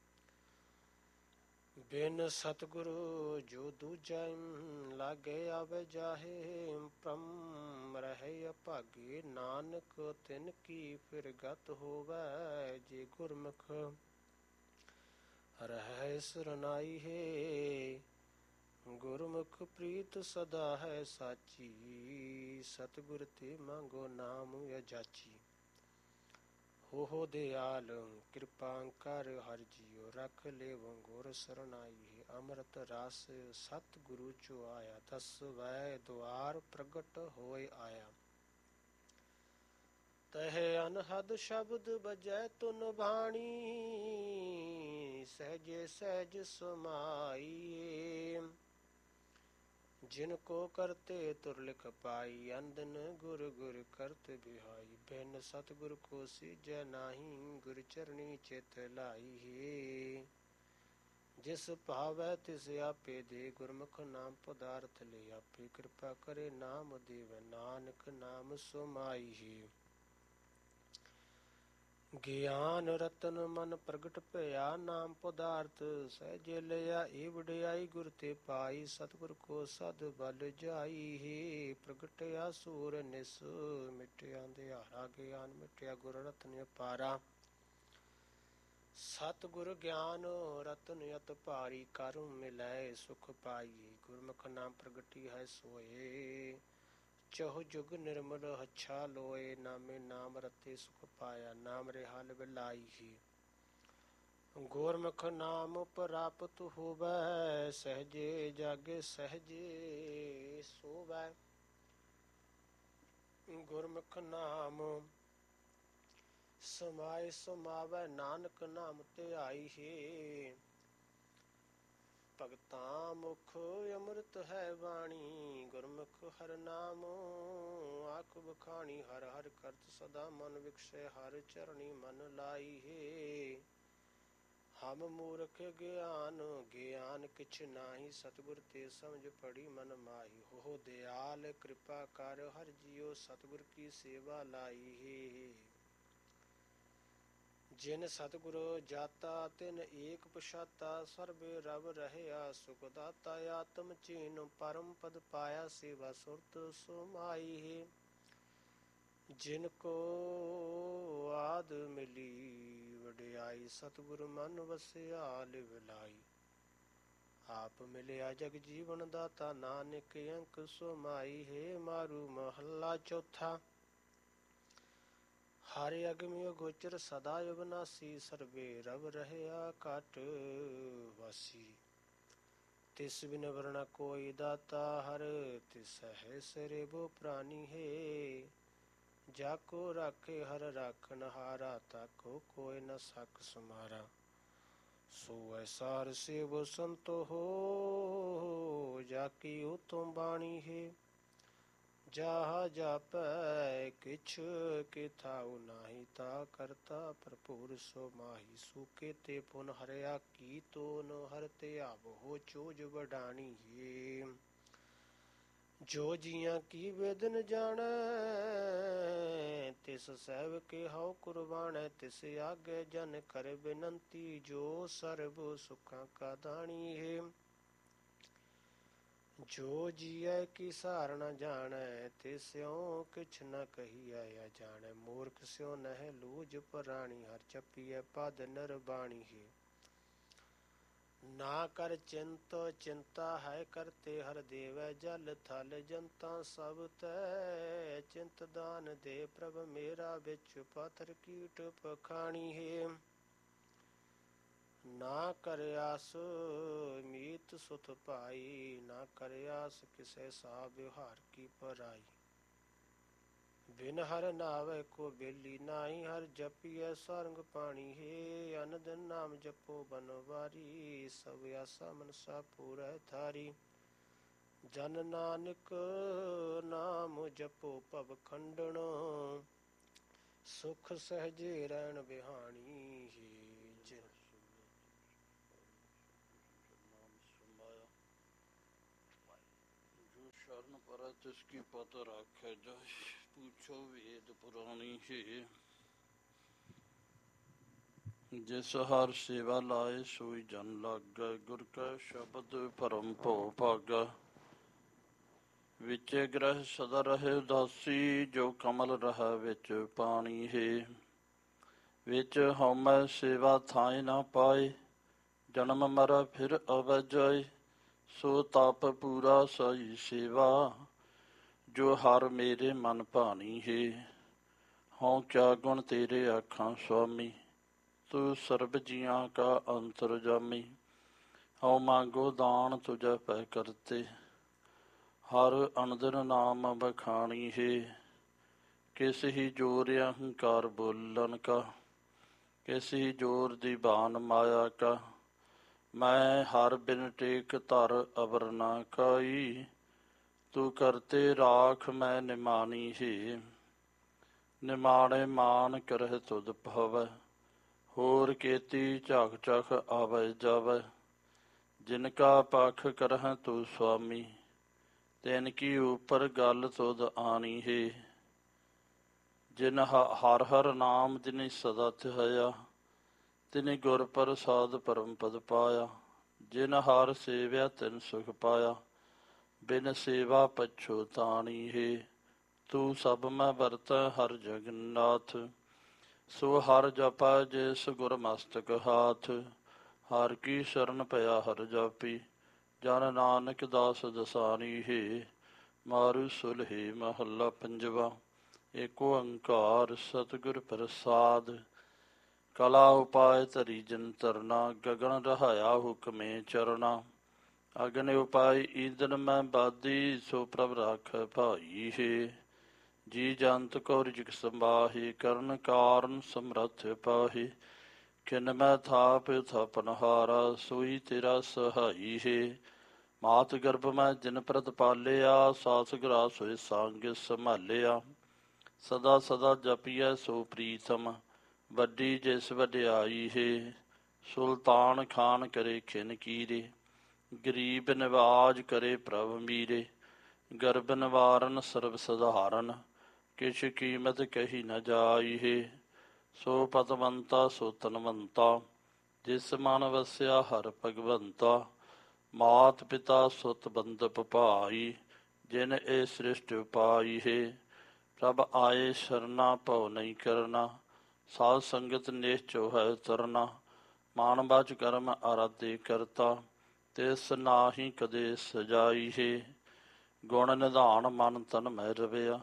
ਬਿਨ ਸਤਿਗੁਰੂ ਜੋ ਦੂਜਾ, ਲਾਗੇ ਆਵੇ ਜਾਹੇ। ਭ੍ਰਮ ਰਹੇ ਅਭਾਗੇ, ਨਾਨਕ ਤਿਨ ਕੀ ਫਿਰਗਤ ਹੋਵੈ। ਜੇ ਗੁਰਮੁਖ ਰਹਿ ਸਰਨਾਈ ਹੈ, ਗੁਰਮੁਖ ਪ੍ਰੀਤ ਸਦਾ ਹੈ ਸਾਚੀ। ਸਤਿਗੁਰ ਤੇ ਮੰਗੋ ਨਾਮ ਅਜਾਚੀ। ਹੋ ਦਿਆਲ ਕਿਰਪਾ ਕਰ ਹਰਿ ਜੀਉ, ਰਖ ਲੇਵ ਗੁਰ ਸਰਨਾਈ। ਅੰਮ੍ਰਿਤ ਰਸ ਸਤਿਗੁਰੂ ਚੋ ਆਇਆ, ਦਸਵੈ ਦੁਆਰ ਪ੍ਰਗਟ ਹੋਇ ਆਇਆ। ਤਹਿ ਅਨਹਦ ਸ਼ਬਦ ਬਜੈ ਤੁਨ ਬਾਣੀ, ਸਹਿਜੇ ਸਹਿਜ ਸਮਾਈ। ਜਿਨ ਕੋ ਕਰਤੇ ਤੁਰ ਲਿਖ ਪਾਈ, ਅੰਦਨ ਗੁਰ ਗੁਰ ਕਰਤ ਬਿਹਾਈ। ਬਿਨ ਸਤਿਗੁਰ ਕੋ ਸੀਜੈ ਨਾਹੀ, ਗੁਰ ਚਰਣੀ ਚਿਤ ਲਾਈ। ਜਿਸ ਭਾਵੈ ਤਿਸ ਆਪੇ ਦੇ, ਗੁਰਮੁਖ ਨਾਮ ਪਦਾਰਥ ਲੈ ਆਪੇ। ਕਿਰਪਾ ਕਰੇ ਨਾਮ ਦੇਵੈ, ਨਾਨਕ ਨਾਮ ਸੁਮਾਈ। ਗਿਆਨ ਰਤਨ ਮਨ ਪ੍ਰਗਟ ਭਇਆ, ਨਾਮ ਪਦਾਰਥ ਸਹਿਜੇ ਲਿਆ। ਏ ਵਡਿਆਈ ਗੁਰ ਤੇ ਪਾਈ, ਸਤਿਗੁਰ ਕੋ ਸਦ ਬਲ ਜਾਈ। ਪ੍ਰਗਟਿਆ ਸੂਰ ਨਿਸ, ਮਿਟਿਆ ਅੰਧਿਆਰਾ। ਗਿਆਨ ਮਿਟਿਆ ਗੁਰ ਰਤਨ ਅਪਾਰਾ। ਸਤਿਗੁਰ ਗਿਆਨ ਰਤਨ ਅਤ ਭਾਰੀ, ਕਰ ਮਿਲੈ ਸੁਖ ਪਾਈ। ਗੁਰਮੁਖ ਨਾਮ ਪ੍ਰਗਟੀ ਹੈ ਸੋਏ, ਚਹੁ ਜੁਗ ਨਿਰਮਲ ਹੱਛਾ ਲੋਏ। ਨਾਮੇ ਨਾਮ ਰਤੇ ਸੁਖ ਪਾਇਆ, ਨਾਮ ਰਿਹਾ ਲਿਵਲਾਈ। ਗੁਰਮੁਖ ਨਾਮ ਪ੍ਰਾਪਤ ਹੋਵੈ, ਸਹਿਜੇ ਜਾਗੇ ਸਹਿਜੇ ਸੋਵੈ। ਗੁਰਮੁਖ ਨਾਮ ਸਮਾਏ ਸਮਾਵੈ, ਨਾਨਕ ਨਾਮ ਧਿਆਈ। ਹੈ ਭਗਤਾਂ ਮੁਖ ਅੰਮ੍ਰਿਤ ਹੈ ਬਾਣੀ, ਗੁਰਮੁਖ ਹਰਿ ਨਾਮ ਆਖ ਬਖਾਣੀ। ਹਰਿ ਹਰਿ ਕਰਤ ਸਦਾ ਮਨ ਵਿਕਸੈ, ਹਰਿ ਚਰਣੀ ਮਨ ਲਾਈ। ਹੈ ਹਮ ਮੂਰਖ ਗਿਆਨ, ਗਿਆਨ ਕਿਛ ਨਾਹੀ। ਸਤਿਗੁਰ ਤੇ ਸਮਝ ਪੜੀ ਮਨ ਮਾਹੀ। ਹੋ ਦਿਆਲ ਕਿਰਪਾ ਕਰ ਹਰਿ ਜੀਉ, ਸਤਿਗੁਰ ਕੀ ਸੇਵਾ ਲਾਈ। ਹੈ ਜਿਨ ਸਤਿਗੁਰ ਜਾਤਾ, ਤਿਨ ਏਕ ਪਛਾਤਾ। ਸਰਬੇ ਰਵ ਰਹਿਆ ਸੁਖ ਦਾਤਾ, ਆਤਮ ਚੀਨ ਪਰਮ ਪਦ ਪਾਇਆ। ਸੇਵਾ ਸੁਰਤ ਸੁਮਾਈ। ਹੈ ਜਿਨ ਕੋ ਆਦ ਮਿਲੀ ਵਡਿਆਈ, ਸਤਿਗੁਰ ਮਨ ਵਸਿਆ ਲਿਵਲਾਈ। ਆਪ ਮਿਲਿਆ ਜਗ ਜੀਵਨ ਦਾਤਾ, ਨਾਨਕ ਅੰਕ ਸੁਮਾਈ। ਹੈ ਮਾਰੂ ਮਹੱਲਾ ਚੌਥਾ। ਹਰਿ ਅਗਮਿ ਅਗੋਚਰ ਸਦਾ ਅਵਿਨਾਸੀ, ਸਰਬੇ ਰਵ ਰਹਿਆ ਘਟ ਵਾਸੀ। ਤਿਸ ਬਿਨ ਅਵਰ ਨ ਕੋਈ ਦਾਤਾ, ਹਰਿ ਤਿਸ ਹੈ ਸਰੇਬੋ ਪ੍ਰਾਨੀ। ਹੈ ਜਾ ਕੋ ਰਾਖੇ ਹਰਿ ਰਾਖਨਹਾਰਾ, ਤਾਕੋ ਕੋਈ ਨ ਸਕ ਸਮਾਰਾ। ਸੋ ਐਸਾ ਹਰਿ ਸੇਵ ਸੰਤੋ ਹੋ, ਜਾ ਕੀ ਉਤਮ ਬਾਣੀ। ਹੈ ਜਾਹਾ ਜਾਪੈ ਕਿਛ ਕਿਥਾਉ ਨਾਹੀ, ਤਾ ਕਰਤਾ ਭਰਪੂਰ ਸੋ ਮਾਹੀ। ਸੋ ਕੇਤੇ ਪੁਨ ਹਰਿਆ ਕੀ ਤੋਨ, ਹਰਿ ਧਿਆਵਹੁ ਚੋਜ ਵਡਾਣੀ। ਹੈ ਜੋ ਜੀਆਂ ਕੀ ਵੇਦ ਨ ਜਾਣੈ, ਤਿਸ ਸੇਵਕੇ ਹਉ ਕੁਰਬਾਨੈ। ਤਿਸ ਆਗੇ ਜਨ ਕਰ ਬਿਨੰਤੀ, ਜੋ ਸਰਬ ਸੁਖਾਂ ਕਾ ਦਾਣੀ। ਹੈ ਜੋ ਜੀਐ ਕੀ ਸਾਰ ਨ ਜਾਣੈ, ਤਿਸਿਉ ਕਿਛ ਨ ਕਹੀਐ ਅਜਾਣੈ। ਮੂਰਖ ਸਿਉ ਨਹਿ ਲੂਝ ਪੁਰਾਣੀ, ਹਰ ਜਪੀਐ ਪਦ ਨਿਰਬਾਣੀ ਹੈ। ਨਾ ਕਰ ਚਿੰਤ ਚਿੰਤਾ ਹੈ ਕਰਤੇ ਹਰ ਦੇਵੈ, ਜਲ ਥਲ ਜੰਤਾ ਸਭ ਤੈ। ਚਿੰਤ ਦਾਨ ਦੇ ਪ੍ਰਭ ਮੇਰਾ, ਵਿੱਚ ਪਾਤਰ ਕੀਟ ਪਖਾਣੀ ਹੈ। ਨਾ ਕਰ ਆਸ ਮੀਤ ਸੁਤ ਭਾਈ, ਨਾ ਕਰ ਆਸ ਕਿਸੇ ਸਾ ਵਿਵਹਾਰ ਕੀ ਪਰਾਈ। ਬਿਨ ਹਰ ਨਾਵੈ ਕੋ ਬੇਲੀ ਨਾਹੀ, ਹਰ ਜਪੀਐ ਸਾਰੰਗ ਪਾਣੀ ਹੈ। ਅਨ ਦਿਨ ਨਾਮ ਜਪੋ ਬਨਵਾਰੀ, ਸਭ ਆਸਾ ਮਨਸਾ ਪੂਰੈ ਥਾਰੀ। ਜਨ ਨਾਨਕ ਨਾਮ ਜਪੋ ਭਵ ਖੰਡਨ, ਸੁਖ ਸਹਿਜੇ ਰਹਿਣ ਬਿਹਾਣੀ ਹੈ। ਸ਼ਰਨ ਪਰੈ ਤਿਸ ਕੀ ਪਤ ਰਾਖੈ ਜਾਇ, ਪੁੱਛੋ ਵੇਦ ਪੁਰਾਣੀ ਹੈ। ਜਿਸ ਹਰ ਸੇਵਾ ਲਾਏ ਸੋਈ ਜਨ ਲਾਗੈ, ਗੁਰ ਕੈ ਸ਼ਬਦ ਭਰਮ ਭਉ ਭਾਗੈ। ਵਿਚੇ ਗ੍ਰਹਿ ਸਦਾ ਰਹੇ ਉਦਾਸੀ, ਜੋ ਕਮਲ ਰਹੈ ਵਿੱਚ ਪਾਣੀ ਹੈ। ਵਿੱਚ ਹਉਮੈ ਸੇਵਾ ਥਾਇ ਨਾ ਪਾਏ, ਜਨਮ ਮਰੈ ਫਿਰ ਅਵੈ ਜਾਇ। ਸੋ ਤਪ ਪੂਰਾ ਸਾਈ ਸੇਵਾ, ਜੋ ਹਰ ਮੇਰੇ ਮਨ ਭਾਣੀ ਹੈ। ਹਉ ਕਿਆ ਗੁਣ ਤੇਰੇ ਆਖਾਂ ਸੁਆਮੀ, ਤੂੰ ਸਰਬ ਜੀਆਂ ਕਾ ਅੰਤਰਜਾਮੀ। ਹਉ ਮੰਗੋ ਦਾਨ ਤੁਝੈ ਪੈ ਕਰਤੇ, ਹਰ ਅਨੰਦਿਨ ਨਾਮ ਬਖਾਣੀ ਹੈ। ਕਿਸ ਹੀ ਜੋਰ ਅਹੰਕਾਰ ਬੋਲਣ ਕਾ, ਕਿਸ ਹੀ ਜੋਰ ਦੀ ਬਾਨ ਮਾਇਆ ਕਾ। ਮੈਂ ਹਰ ਬਿਨ ਟੇਕ ਧਰ ਅਵਰ ਨਾ ਕਾਈ, ਤੂੰ ਕਰਤੇ ਰਾਖ ਮੈਂ ਨਿਮਾਣੀ ਹੈ। ਨਿਮਾਣੇ ਮਾਨ ਕਰਹਿ ਤੁਧ ਭਾਵੈ, ਹੋਰ ਕੇਤੀ ਝਖ ਝਖ ਆਵੈ ਜਾਵੈ। ਜਿਨ ਕਾ ਪਖ ਕਰਹਿ ਤੂੰ ਸੁਆਮੀ, ਤਿਨ ਕੀ ਉਪਰ ਗੱਲ ਤੁਧ ਆਣੀ ਹੈ। ਜਿਨ ਹਰ ਹਰ ਨਾਮ ਜਿਨੀ ਸਦਾ ਧਿਆਇਆ, ਤਿਨੀ ਗੁਰ ਪ੍ਰਸਾਦ ਪਰਮ ਪਦ ਪਾਇਆ। ਜਿਨ ਹਰ ਸੇਵਿਆ ਤਿਨ ਸੁਖ ਪਾਇਆ, ਬਿਨ ਸੇਵਾ ਪਛੁਤਾਣੀ ਹੈ। ਤੂੰ ਸਭ ਮੈਂ ਵਰਤੈ ਹਰ ਜਗਨਨਾਥ, ਸੋ ਹਰ ਜਪੈ ਜਿਸ ਗੁਰ ਮਸਤਕ ਹਾਥ। ਹਰ ਕੀ ਸ਼ਰਨ ਪਿਆ ਹਰ ਜਾਪੀ, ਜਨ ਨਾਨਕ ਦਾਸ ਦਸਾਨੀ ਹੈ। ਮਾਰੂ ਸੁਲਹੀ ਮਹੱਲਾ ਪੰਜਵਾ। ਏਕ ਓੰਕਾਰ ਸਤਿਗੁਰ ਪ੍ਰਸਾਦ, ਕਲਾ ਉਪਾਇ ਧਰੀ ਜਿਨ ਤਰਨਾ। ਗਗਨ ਰਹਾਇਆ ਹੁਕਮੇ ਚਰਨਾ, ਅਗਨ ਉਪਾਇ ਈਂਦਨ ਮੈਂ ਬਾਦੀ। ਸੋ ਪ੍ਰਭ ਰਾਖੈ ਭਾਈ ਹੈ। ਜੀ ਜੰਤ ਕੋ ਰਿਜਕ ਸੰਬਾਹਿ, ਕਰਨ ਕਾਰਨ ਸਮਰੱਥ ਪਾਹਿ। ਖਿਨ ਮੈਂ ਥਾਪ ਥਾਪਨਹਾਰਾ, ਸੋਈ ਤੇਰਾ ਸਹਾਈ ਹੈ। ਮਾਤ ਗਰਭ ਮੈਂ ਜਿਨ ਪ੍ਰਤ ਪਾਲਿਆ, ਸਾਸ ਗ੍ਰਾਸ ਹੋਏ ਸਾਂਗ ਸੰਭਾਲਿਆ। ਸਦਾ ਸਦਾ ਜਪੀਐ ਸੋ ਪ੍ਰੀਤਮ, ਵੱਡੀ ਜਿਸ ਵਡਿਆਈ ਹੈ। ਸੁਲਤਾਨ ਖਾਨ ਕਰੇ ਖਿਨ ਕੀਰੇ, ਗਰੀਬ ਨਿਵਾਜ ਕਰੇ ਪ੍ਰਭ ਮੀਰੇ। ਗਰਭ ਨਿਵਾਰਨ ਸਰਬ ਸਧਾਰਨ, ਕਿਛ ਕੀਮਤ ਕਹੀ ਨ ਜਾਈ ਹੈ। ਸੋ ਪਤਵੰਤਾ ਸੋ ਤਨਵੰਤਾ, ਜਿਸ ਮਨ ਵਸਿਆ ਹਰ ਭਗਵੰਤਾ। ਮਾਤ ਪਿਤਾ ਸੁਤ ਬੰਧਪ ਭਾਈ, ਜਿਨ ਇਹ ਸ੍ਰਿਸ਼ਟ ਉਪਾਈ ਹੈ। ਪ੍ਰਭ ਆਏ ਸ਼ਰਨਾ ਭਉ ਨਹੀਂ ਕਰਨਾ, ਸਾਧ ਸੰਗਤ ਨਿਸ਼ਚੋ ਹੈ ਤਰਨਾ। ਮਾਨ ਬਚ ਕਰਮ ਆਰਾਧੇ ਕਰਤਾ, ਤਿਸ ਨਾਹੀ ਕਦੇ ਸਜਾਈ ਹੈ। ਗੁਣ ਨਿਧਾਨ ਮਨ ਤਨ ਮਹਿ ਰਵਿਆ,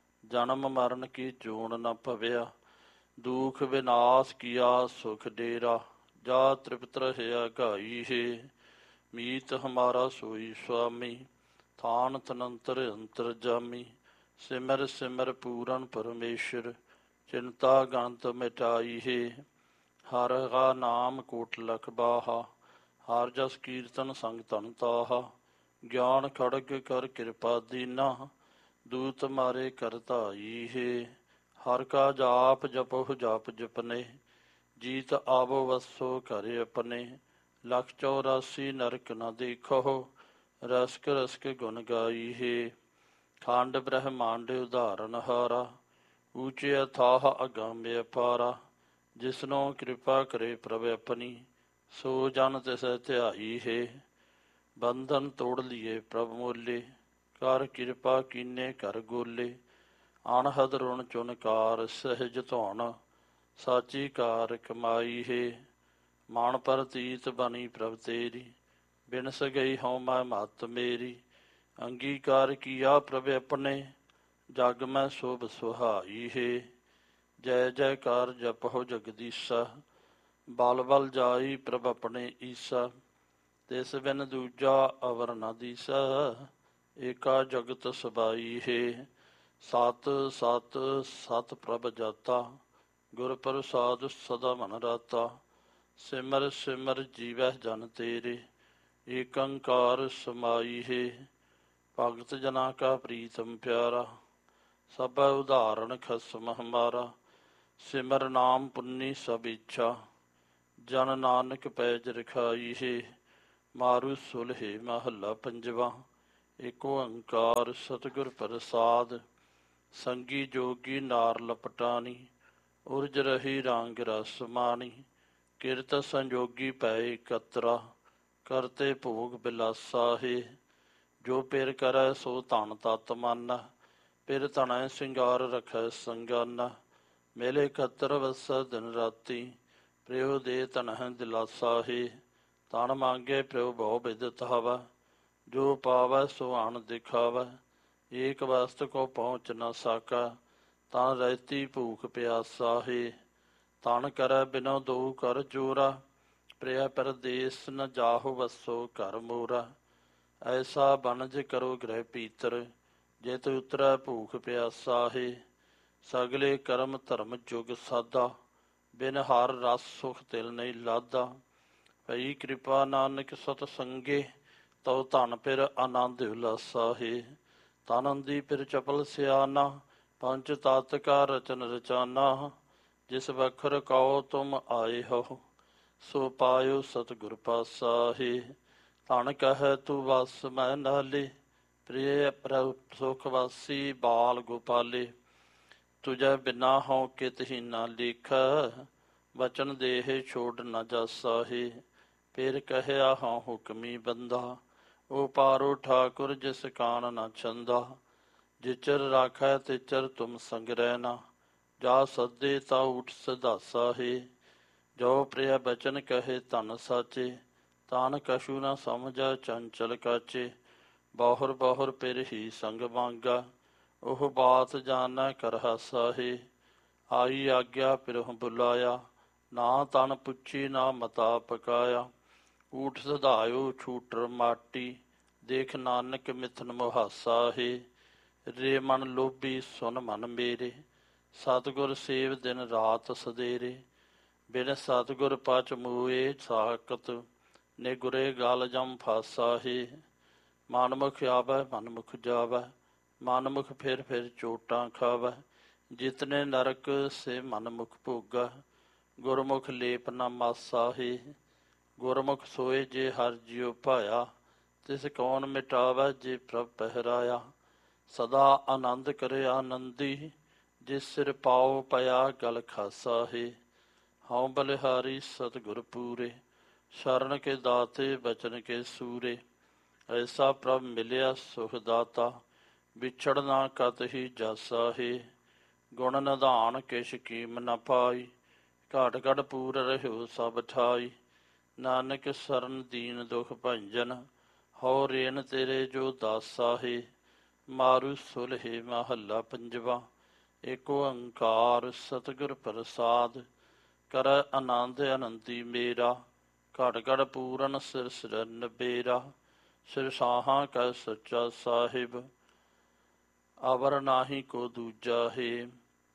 ਜਨਮ ਮਰਨ ਕੀ ਜੂਨ ਨ ਭਵਿਆ। ਦੁਖ ਵਿਨਾਸ਼ ਕੀਆ ਸੁਖ ਡੇਰਾ, ਜਾ ਤ੍ਰਿਪਤ ਰਹਿਆ ਗਾਈ ਹੈ। ਮੀਤ ਹਮਾਰਾ ਸੋਈ ਸੁਆਮੀ, ਥਾਨ ਤਨੰਤਰ ਅੰਤਰਜਾਮੀ। ਸਿਮਰ ਸਿਮਰ ਪੂਰਨ ਪਰਮੇਸ਼ਰ, ਚਿੰਤਾ ਗੰਤ ਮਿਟਾਈ ਹੈ। ਹਰ ਕਾ ਨਾਮ ਕੋਟ ਲਖ ਬਾਹਾ, ਹਰ ਜਸ ਕੀਰਤਨ ਸੰਗ ਧਨ ਤਾਹਾ। ਗਿਆਨ ਖੜਗ ਕਰ ਕਿਰਪਾ ਦੀਨਾ, ਦੂਤ ਮਾਰੇ ਕਰ ਧਾਈ ਹੈ। ਹਰ ਕਾ ਜਾਪ ਜਪਹੁ ਜਪ ਜਪਨੇ, ਜੀਤ ਆਵੋ ਵਸੋ ਘਰ ਆਪਣੇ। ਲਖ ਚੌਰਾਸੀ ਨਰਕ ਨ ਦੇਖੋ, ਰਸਕ ਰਸਕ ਗੁਣ ਗਾਈ ਹੈ। ਖੰਡ ਬ੍ਰਹਮਾਂਡ ਉਦਾਹਰਨ ਹਾਰਾ, ਊਚੇ ਅਥਾਹ ਅਗੰਮ ਅਪਾਰਾ। ਜਿਸਨੋ ਕਿਰਪਾ ਕਰੇ ਪ੍ਰਭ ਆਪਣੀ, ਸੋ ਜਨ ਤਿਸੈ ਧਿਆਈ ਹੈ। ਬੰਧਨ ਤੋੜ ਲਈਏ ਪ੍ਰਭ ਮੋਲੇ, ਕਰ ਕਿਰਪਾ ਕੀਨੇ ਕਰ ਗੋਲੇ। ਅਣਹਦ ਰੁਣ ਚੁਨਕਾਰ ਸਹਿਜ ਧੌਣ, ਸਾਚੀ ਕਾਰ ਕਮਾਈ ਹੈ। ਮਨ ਪ੍ਰਤੀਤ ਬਣੀ ਪ੍ਰਭ ਤੇਰੀ, ਬਿਨਸ ਗਈ ਹਉ ਮੈਂ ਮਤ ਮੇਰੀ। ਅੰਗੀਕਾਰ ਕੀਆ ਪ੍ਰਭ ਆਪਣੇ, ਜਗ ਮੈਂ ਸ਼ੋਭ ਸੁਹਾਈ ਹੈ। ਜੈ ਜੈਕਾਰ ਜਪਹੁ ਜਗਦੀਸ਼ਾ, ਬਲ ਬਲ ਜਾਈ ਪ੍ਰਭ ਆਪਣੇ ਈਸਾ। ਤਿਸ ਬਿਨ ਦੂਜਾ ਅਵਰ ਨ ਦੀਸਾ, ਏਕਾ ਜਗਤ ਸਬਾਈ ਹੈ। ਸਤ ਸਤ ਸਤ ਪ੍ਰਭ ਜਾਤਾ, ਗੁਰ ਪ੍ਰਸਾਦ ਸਦਾ ਮਨ ਰਾਤਾ। ਸਿਮਰ ਸਿਮਰ ਜੀਵੈ ਜਨ ਤੇਰੇ, ਏਕ ਓੰਕਾਰ ਸਮਾਈ ਹੈ। ਭਗਤ ਜਨਾ ਕਾ ਪ੍ਰੀਤਮ ਪਿਆਰਾ, ਸਭੈ ਉਦਾਹਰਣ ਖਸਮ ਹਮਾਰਾ। ਸਿਮਰ ਨਾਮ ਪੁੰਨੀ ਸਭ ਇੱਛਾ, ਜਨ ਨਾਨਕ ਪੈਜ ਰਖਾਈ ਹੈ। ਮਾਰੂ ਸੁਲਹੇ ਮਹੱਲਾ ਪੰਜਵਾ। ਏਕ ਓੰਕਾਰ ਸਤਿਗੁਰ ਪ੍ਰਸਾਦ, ਸੰਗੀ ਜੋਗੀ ਨਾਰ ਲਪਟਾਨੀ। ਉਰਜ ਰਹੀ ਰੰਗ ਰਸ ਮਾਣੀ, ਕਿਰਤ ਸੰਜੋਗੀ ਪੈ ਇਕਤਰਾ। ਕਰਤੇ ਭੋਗ ਬਿਲਾਸਾ ਹੈ, ਜੋ ਪਿਰ ਕਰੈ ਸੋ ਧਨ ਤਤ ਮਾਨਾ। ਪਿਰ ਧਨੈ ਸਿੰਗਾਰ ਰਖੈ ਸੰਗਾਨਾ, ਮਿਲੇ ਇਕੱਤਰ ਵਸੈ ਦਿਨ ਰਾਤੀ। ਪ੍ਰਯੋ ਦੇ ਧਨਹਿ ਦਿਲਾਸਾ ਹੈ, ਤਨ ਮੰਗੇ ਪ੍ਰਯੋ ਬਹੁ ਬਿਦ ਧਾਵੈ। ਜੋ ਪਾਵੈ ਸੋ ਅਣ ਦਿਖਾਵੈ, ਏਕ ਵਸਤ ਕੋ ਪਹੁੰਚ ਨ ਸਾਕਾ। ਤਨ ਰਹਿਤੀ ਭੂਖ ਪਿਆਸਾ ਹੈ, ਤਨ ਕਰੈ ਬਿਨੋ ਦਉ ਕਰ ਜੋਰਾ। ਪ੍ਰਿਆ ਪਰਦੇਸ ਨ ਜਾਹੋ ਵਸੋ ਘਰ ਮੋਰਾ। ਐਸਾ ਬਨਜ ਕਰੋ ਗ੍ਰਹਿ ਪੀਤਰ, ਜਿਤ ਉਤਰੈ ਭੂਖ ਪਿਆਸਾ ਹੈ। ਸਗਲੇ ਕਰਮ ਧਰਮ ਜੁਗ ਸਾਧਾ, ਬਿਨ ਹਰ ਰਸ ਸੁਖ ਤਿਲ ਨਹੀਂ ਲਾਧਾ। ਭਈ ਕਿਰਪਾ ਨਾਨਕ ਸਤ ਸੰਗੇ, ਤਉ ਧਨ ਪਿਰ ਆਨੰਦ ਉਲਾਸਾ ਹੈ। ਤਨੰਦੀ ਪਿਰ ਚਪਲ ਸਿਆਨਾ, ਪੰਚ ਤਤ ਕਾ ਰਚਨ ਰਚਾਨਾ। ਜਿਸ ਬਖਰ ਕਉ ਤੁਮ ਆਏ ਹੋ, ਸੋ ਪਾਇਓ ਸਤਿਗੁਰ ਪਾਸਾ ਹੈ। ਧਨ ਕਹੈ ਤੂੰ ਵਸ ਮੈਂ ਨਾਲੇ, ਪ੍ਰਿਯ ਪ੍ਰਭ ਸੁਖ ਵਾਸੀ ਬਾਲ ਗੋਪਾਲੇ। ਤੁਝੈ ਬਿਨਾ ਹਉ ਕਿਤ ਹੀ ਨਾ ਲੇਖਾ, ਬਚਨ ਦੇਹ ਛੋੜ ਨ ਜਾਸਾ ਹੈ। ਫਿਰ ਕਹਿਆ ਹਉ ਹੁਕਮੀ ਬੰਦਾ, ਉਹ ਪਾਰੋ ਠਾਕੁਰ ਜਿਸ ਕਾਨ ਨ ਛੰਦਾ। ਜਿਚਰ ਰਾਖੈ ਤਿਚਰ ਤੁਮ ਸੰਗ ਰਹਿਣਾ, ਜਾ ਸੱਦੇ ਤਾ ਉਠ ਸਦਾਸਾ ਹੈ। ਜੋ ਪ੍ਰਿਆ ਬਚਨ ਕਹੇ ਧਨ ਸਾਚੇ, ਤਾਨ ਕਛੂ ਨ ਸਮਝੈ ਚੰਚਲ ਕਾਚੇ। ਬਹੁਰ ਬਹੁਰ ਪਿਰ ਹੀ ਸੰਗ ਮੰਗਾ, ਉਹ ਬਾਤ ਜਾਣੈ ਕਰ ਹਾਸਾ ਹੈ। ਆਈ ਆਗਿਆ ਪਿਰਹੁ ਬੁਲਾਇਆ, ਨਾ ਤਨ ਪੁੱਛੀ ਨਾ ਮਤਾ ਪਕਾਇਆ। ਊਠ ਸਧਾਇਓ ਛੂਟਰ ਮਾਟੀ, ਦੇਖ ਨਾਨਕ ਮਿਥਨ ਮੁਹਾਸਾ ਹੈ। ਰੇ ਮਨ ਲੋਭੀ ਸੁਨ ਮਨ ਮੇਰੇ, ਸਤਿਗੁਰ ਸੇਵ ਦਿਨ ਰਾਤ ਸਦੇਰੇ। ਬਿਨ ਸਤਿਗੁਰ ਪਚ ਮੂਏ ਸਾਕਤ, ਨੇ ਗੁਰੇ ਗਲ ਜਮ ਫਾਸਾ ਹੈ। ਮਨ ਮੁਖ ਆਵੈ ਮਨ ਮੁਖ ਜਾਵੈ, ਮਨ ਮੁਖ ਫਿਰ ਫਿਰ ਚੋਟਾਂ ਖਾਵੈ। ਜਿਤਨੇ ਨਰਕ ਸੇ ਮਨ ਮੁਖ ਭੋਗਾ, ਗੁਰਮੁਖ ਲੇਪ ਨ ਮਾਸਾ ਹੈ। ਗੁਰਮੁਖ ਸੋਏ ਜੇ ਹਰ ਜਿਉ ਭਾਇਆ, ਤਿਸ ਕੌਣ ਮਿਟਾਵੈ ਜੇ ਪ੍ਰਭ ਪਹਿਰਾਇਆ। ਸਦਾ ਆਨੰਦ ਕਰੇ ਆਨੰਦੀ, ਜਿਸ ਸਿਰ ਪਾਉ ਪਿਆ ਗਲ ਖਾਸਾ ਹੈ। ਹਉ ਬਲਿਹਾਰੀ ਸਤਿਗੁਰ ਪੂਰੇ, ਸ਼ਰਨ ਕੇ ਦਾਤੇ ਬਚਨ ਕੇ ਸੂਰੇ। ਐਸਾ ਪ੍ਰਭ ਮਿਲਿਆ ਸੁਖ ਦਾਤਾ, ਵਿਛੜ ਨਾ ਕਤ ਹੀ ਜਾਸਾ ਹੈ। ਗੁਣ ਨਿਧਾਨ ਕਿਛ ਕੀਮ ਨ ਪਾਈ, ਘਟ ਘਟ ਪੂਰ ਰਹਿਓ ਸਭ ਠਾਈ। ਨਾਨਕ ਸਰਨ ਦੀਨ ਦੁਖ ਭੰਜਨ, ਹਉ ਰੇਨ ਤੇਰੇ ਜੋ ਦਾਸਾ ਹੈ। ਮਾਰੂ ਸੁਲਹੇ ਮਹੱਲਾ ਪੰਜਵਾ। ਏਕ ਓੰਕਾਰ ਸਤਿਗੁਰ ਪ੍ਰਸਾਦ, ਕਰੈ ਆਨੰਦ ਆਨੰਦੀ ਮੇਰਾ। ਘਟ ਘਟ ਪੂਰਨ ਸਿਰ ਸਿਰ ਨਬੇਰਾ, ਸਿਰ ਸਾਹਾਂ ਕੈ ਸੱਚਾ ਸਾਹਿਬ। ਅਵਰ ਨਾਹੀ ਕੋ ਦੂਜਾ ਹੈ।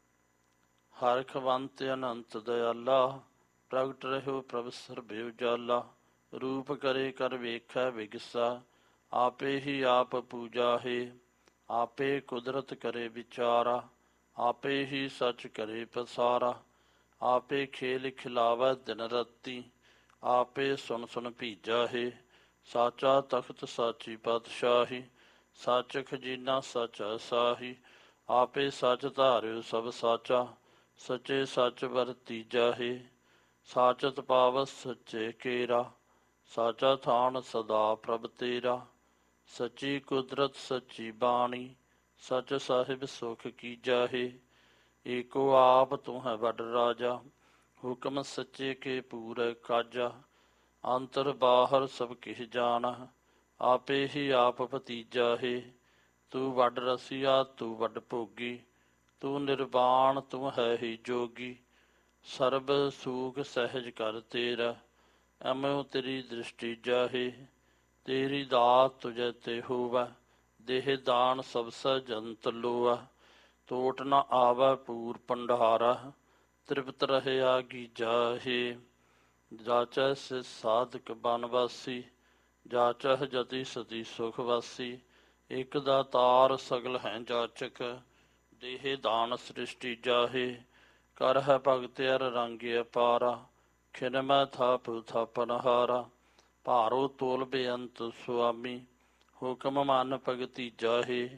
ਹਰਖਵੰਤ ਅਨੰਤ ਦਇਆਲਾ, ਪ੍ਰਗਟ ਰਹਿਓ ਪ੍ਰਭ ਸਰਬੇ ਉਜਾਲਾ। ਰੂਪ ਕਰੇ ਕਰ ਵੇਖੈ ਵਿਗਸਾ, ਆਪੇ ਹੀ ਆਪ ਪੂਜਾ ਹੈ। ਆਪੇ ਕੁਦਰਤ ਕਰੇ ਵਿਚਾਰਾ, ਆਪੇ ਹੀ ਸਚ ਕਰੇ ਪਸਾਰਾ। ਆਪੇ ਖੇਲ ਖਿਲਾਵੈ ਦਿਨ ਰਾਤੀ, ਆਪੇ ਸੁਨ ਸੁਨ ਭੀਜਾ ਹੈ। ਸਾਚਾ ਤਖਤ ਸਾਚੀ ਪਾਤਸ਼ਾਹੀ, ਸੱਚ ਖਜ਼ੀਨਾ ਸਚ ਸਾਹੀ। ਆਪੇ ਸੱਚ ਧਾਰਿਓ ਸਭ ਸਾਚਾ, ਸੱਚੇ ਸੱਚ ਵਰਤੀਜਾ ਹੈ। ਸਾਚਤ ਪਾਵਸ ਸੱਚੇ ਕੇਰਾ, ਸਾਚਾ ਥਾਨ ਸਦਾ ਪ੍ਰਭ ਤੇਰਾ, ਸੱਚੀ ਕੁਦਰਤ ਸੱਚੀ ਬਾਣੀ, ਸਚ ਸਾਹਿਬ ਸੁਖ ਕੀ ਜਾਹੇ। ਏਕੋ ਆਪ ਤੂੰ ਹੈ ਵੱਡ ਰਾਜਾ, ਹੁਕਮ ਸੱਚੇ ਕੇ ਪੂਰੇ ਕਾਜਾ। ਅੰਤਰ ਬਾਹਰ ਸਭ ਕਿਹ ਜਾਣਾ, ਆਪੇ ਹੀ ਆਪ ਭਤੀਜਾ ਹੈ। ਤੂੰ ਵੱਡ ਰਸੀਆ ਤੂੰ ਵੱਡ ਭੋਗੀ, ਤੂੰ ਨਿਰਵਾਣ ਤੂੰ ਹੈ ਹੀ ਜੋਗੀ। ਸਰਬ ਸੂਖ ਸਹਿਜ ਕਰ ਤੇਰਾ, ਐਮੋ ਤੇਰੀ ਦ੍ਰਿਸ਼ਟੀ ਜਾਹੇ। ਤੇਰੀ ਦਾਤ ਤੁਝੇ ਤੇ ਹੋਵੈ, ਦੇਹ ਦਾਨ ਸਭ ਸਜੰਤ ਲੋਆ। ਟੋਟ ਨ ਆਵੈ ਪੂਰ ਭੰਡਾਰਾ, ਤ੍ਰਿਪਤ ਰਹਿਆ ਗੀਜਾ ਹੈ। ਜਾਚੈ ਸਿ ਸਾਧਕ ਬਨਵਾਸੀ, ਜਾਚਹਿ ਜਤੀ ਸਤੀ ਸੁਖ ਵਾਸੀ। ਇਕ ਦਾਤਾਰ ਸਗਲ ਹੈ ਜਾਚਕ, ਦੇਹ ਦਾਨ ਸ੍ਰਿਸ਼ਟੀ ਜਾਹੇ। ਕਰ ਹੈ ਭਗਤ ਅਰ ਰੰਗ ਅਪਾਰਾ, ਖਿਨ ਮੈਂ ਥਾਪ ਥਾਪਨਹਾਰਾ। ਭਾਰੋ ਤੋਲ ਬੇਅੰਤ ਸੁਆਮੀ, ਹੁਕਮ ਮਨ ਭਗਤੀ ਜਾਹੇ।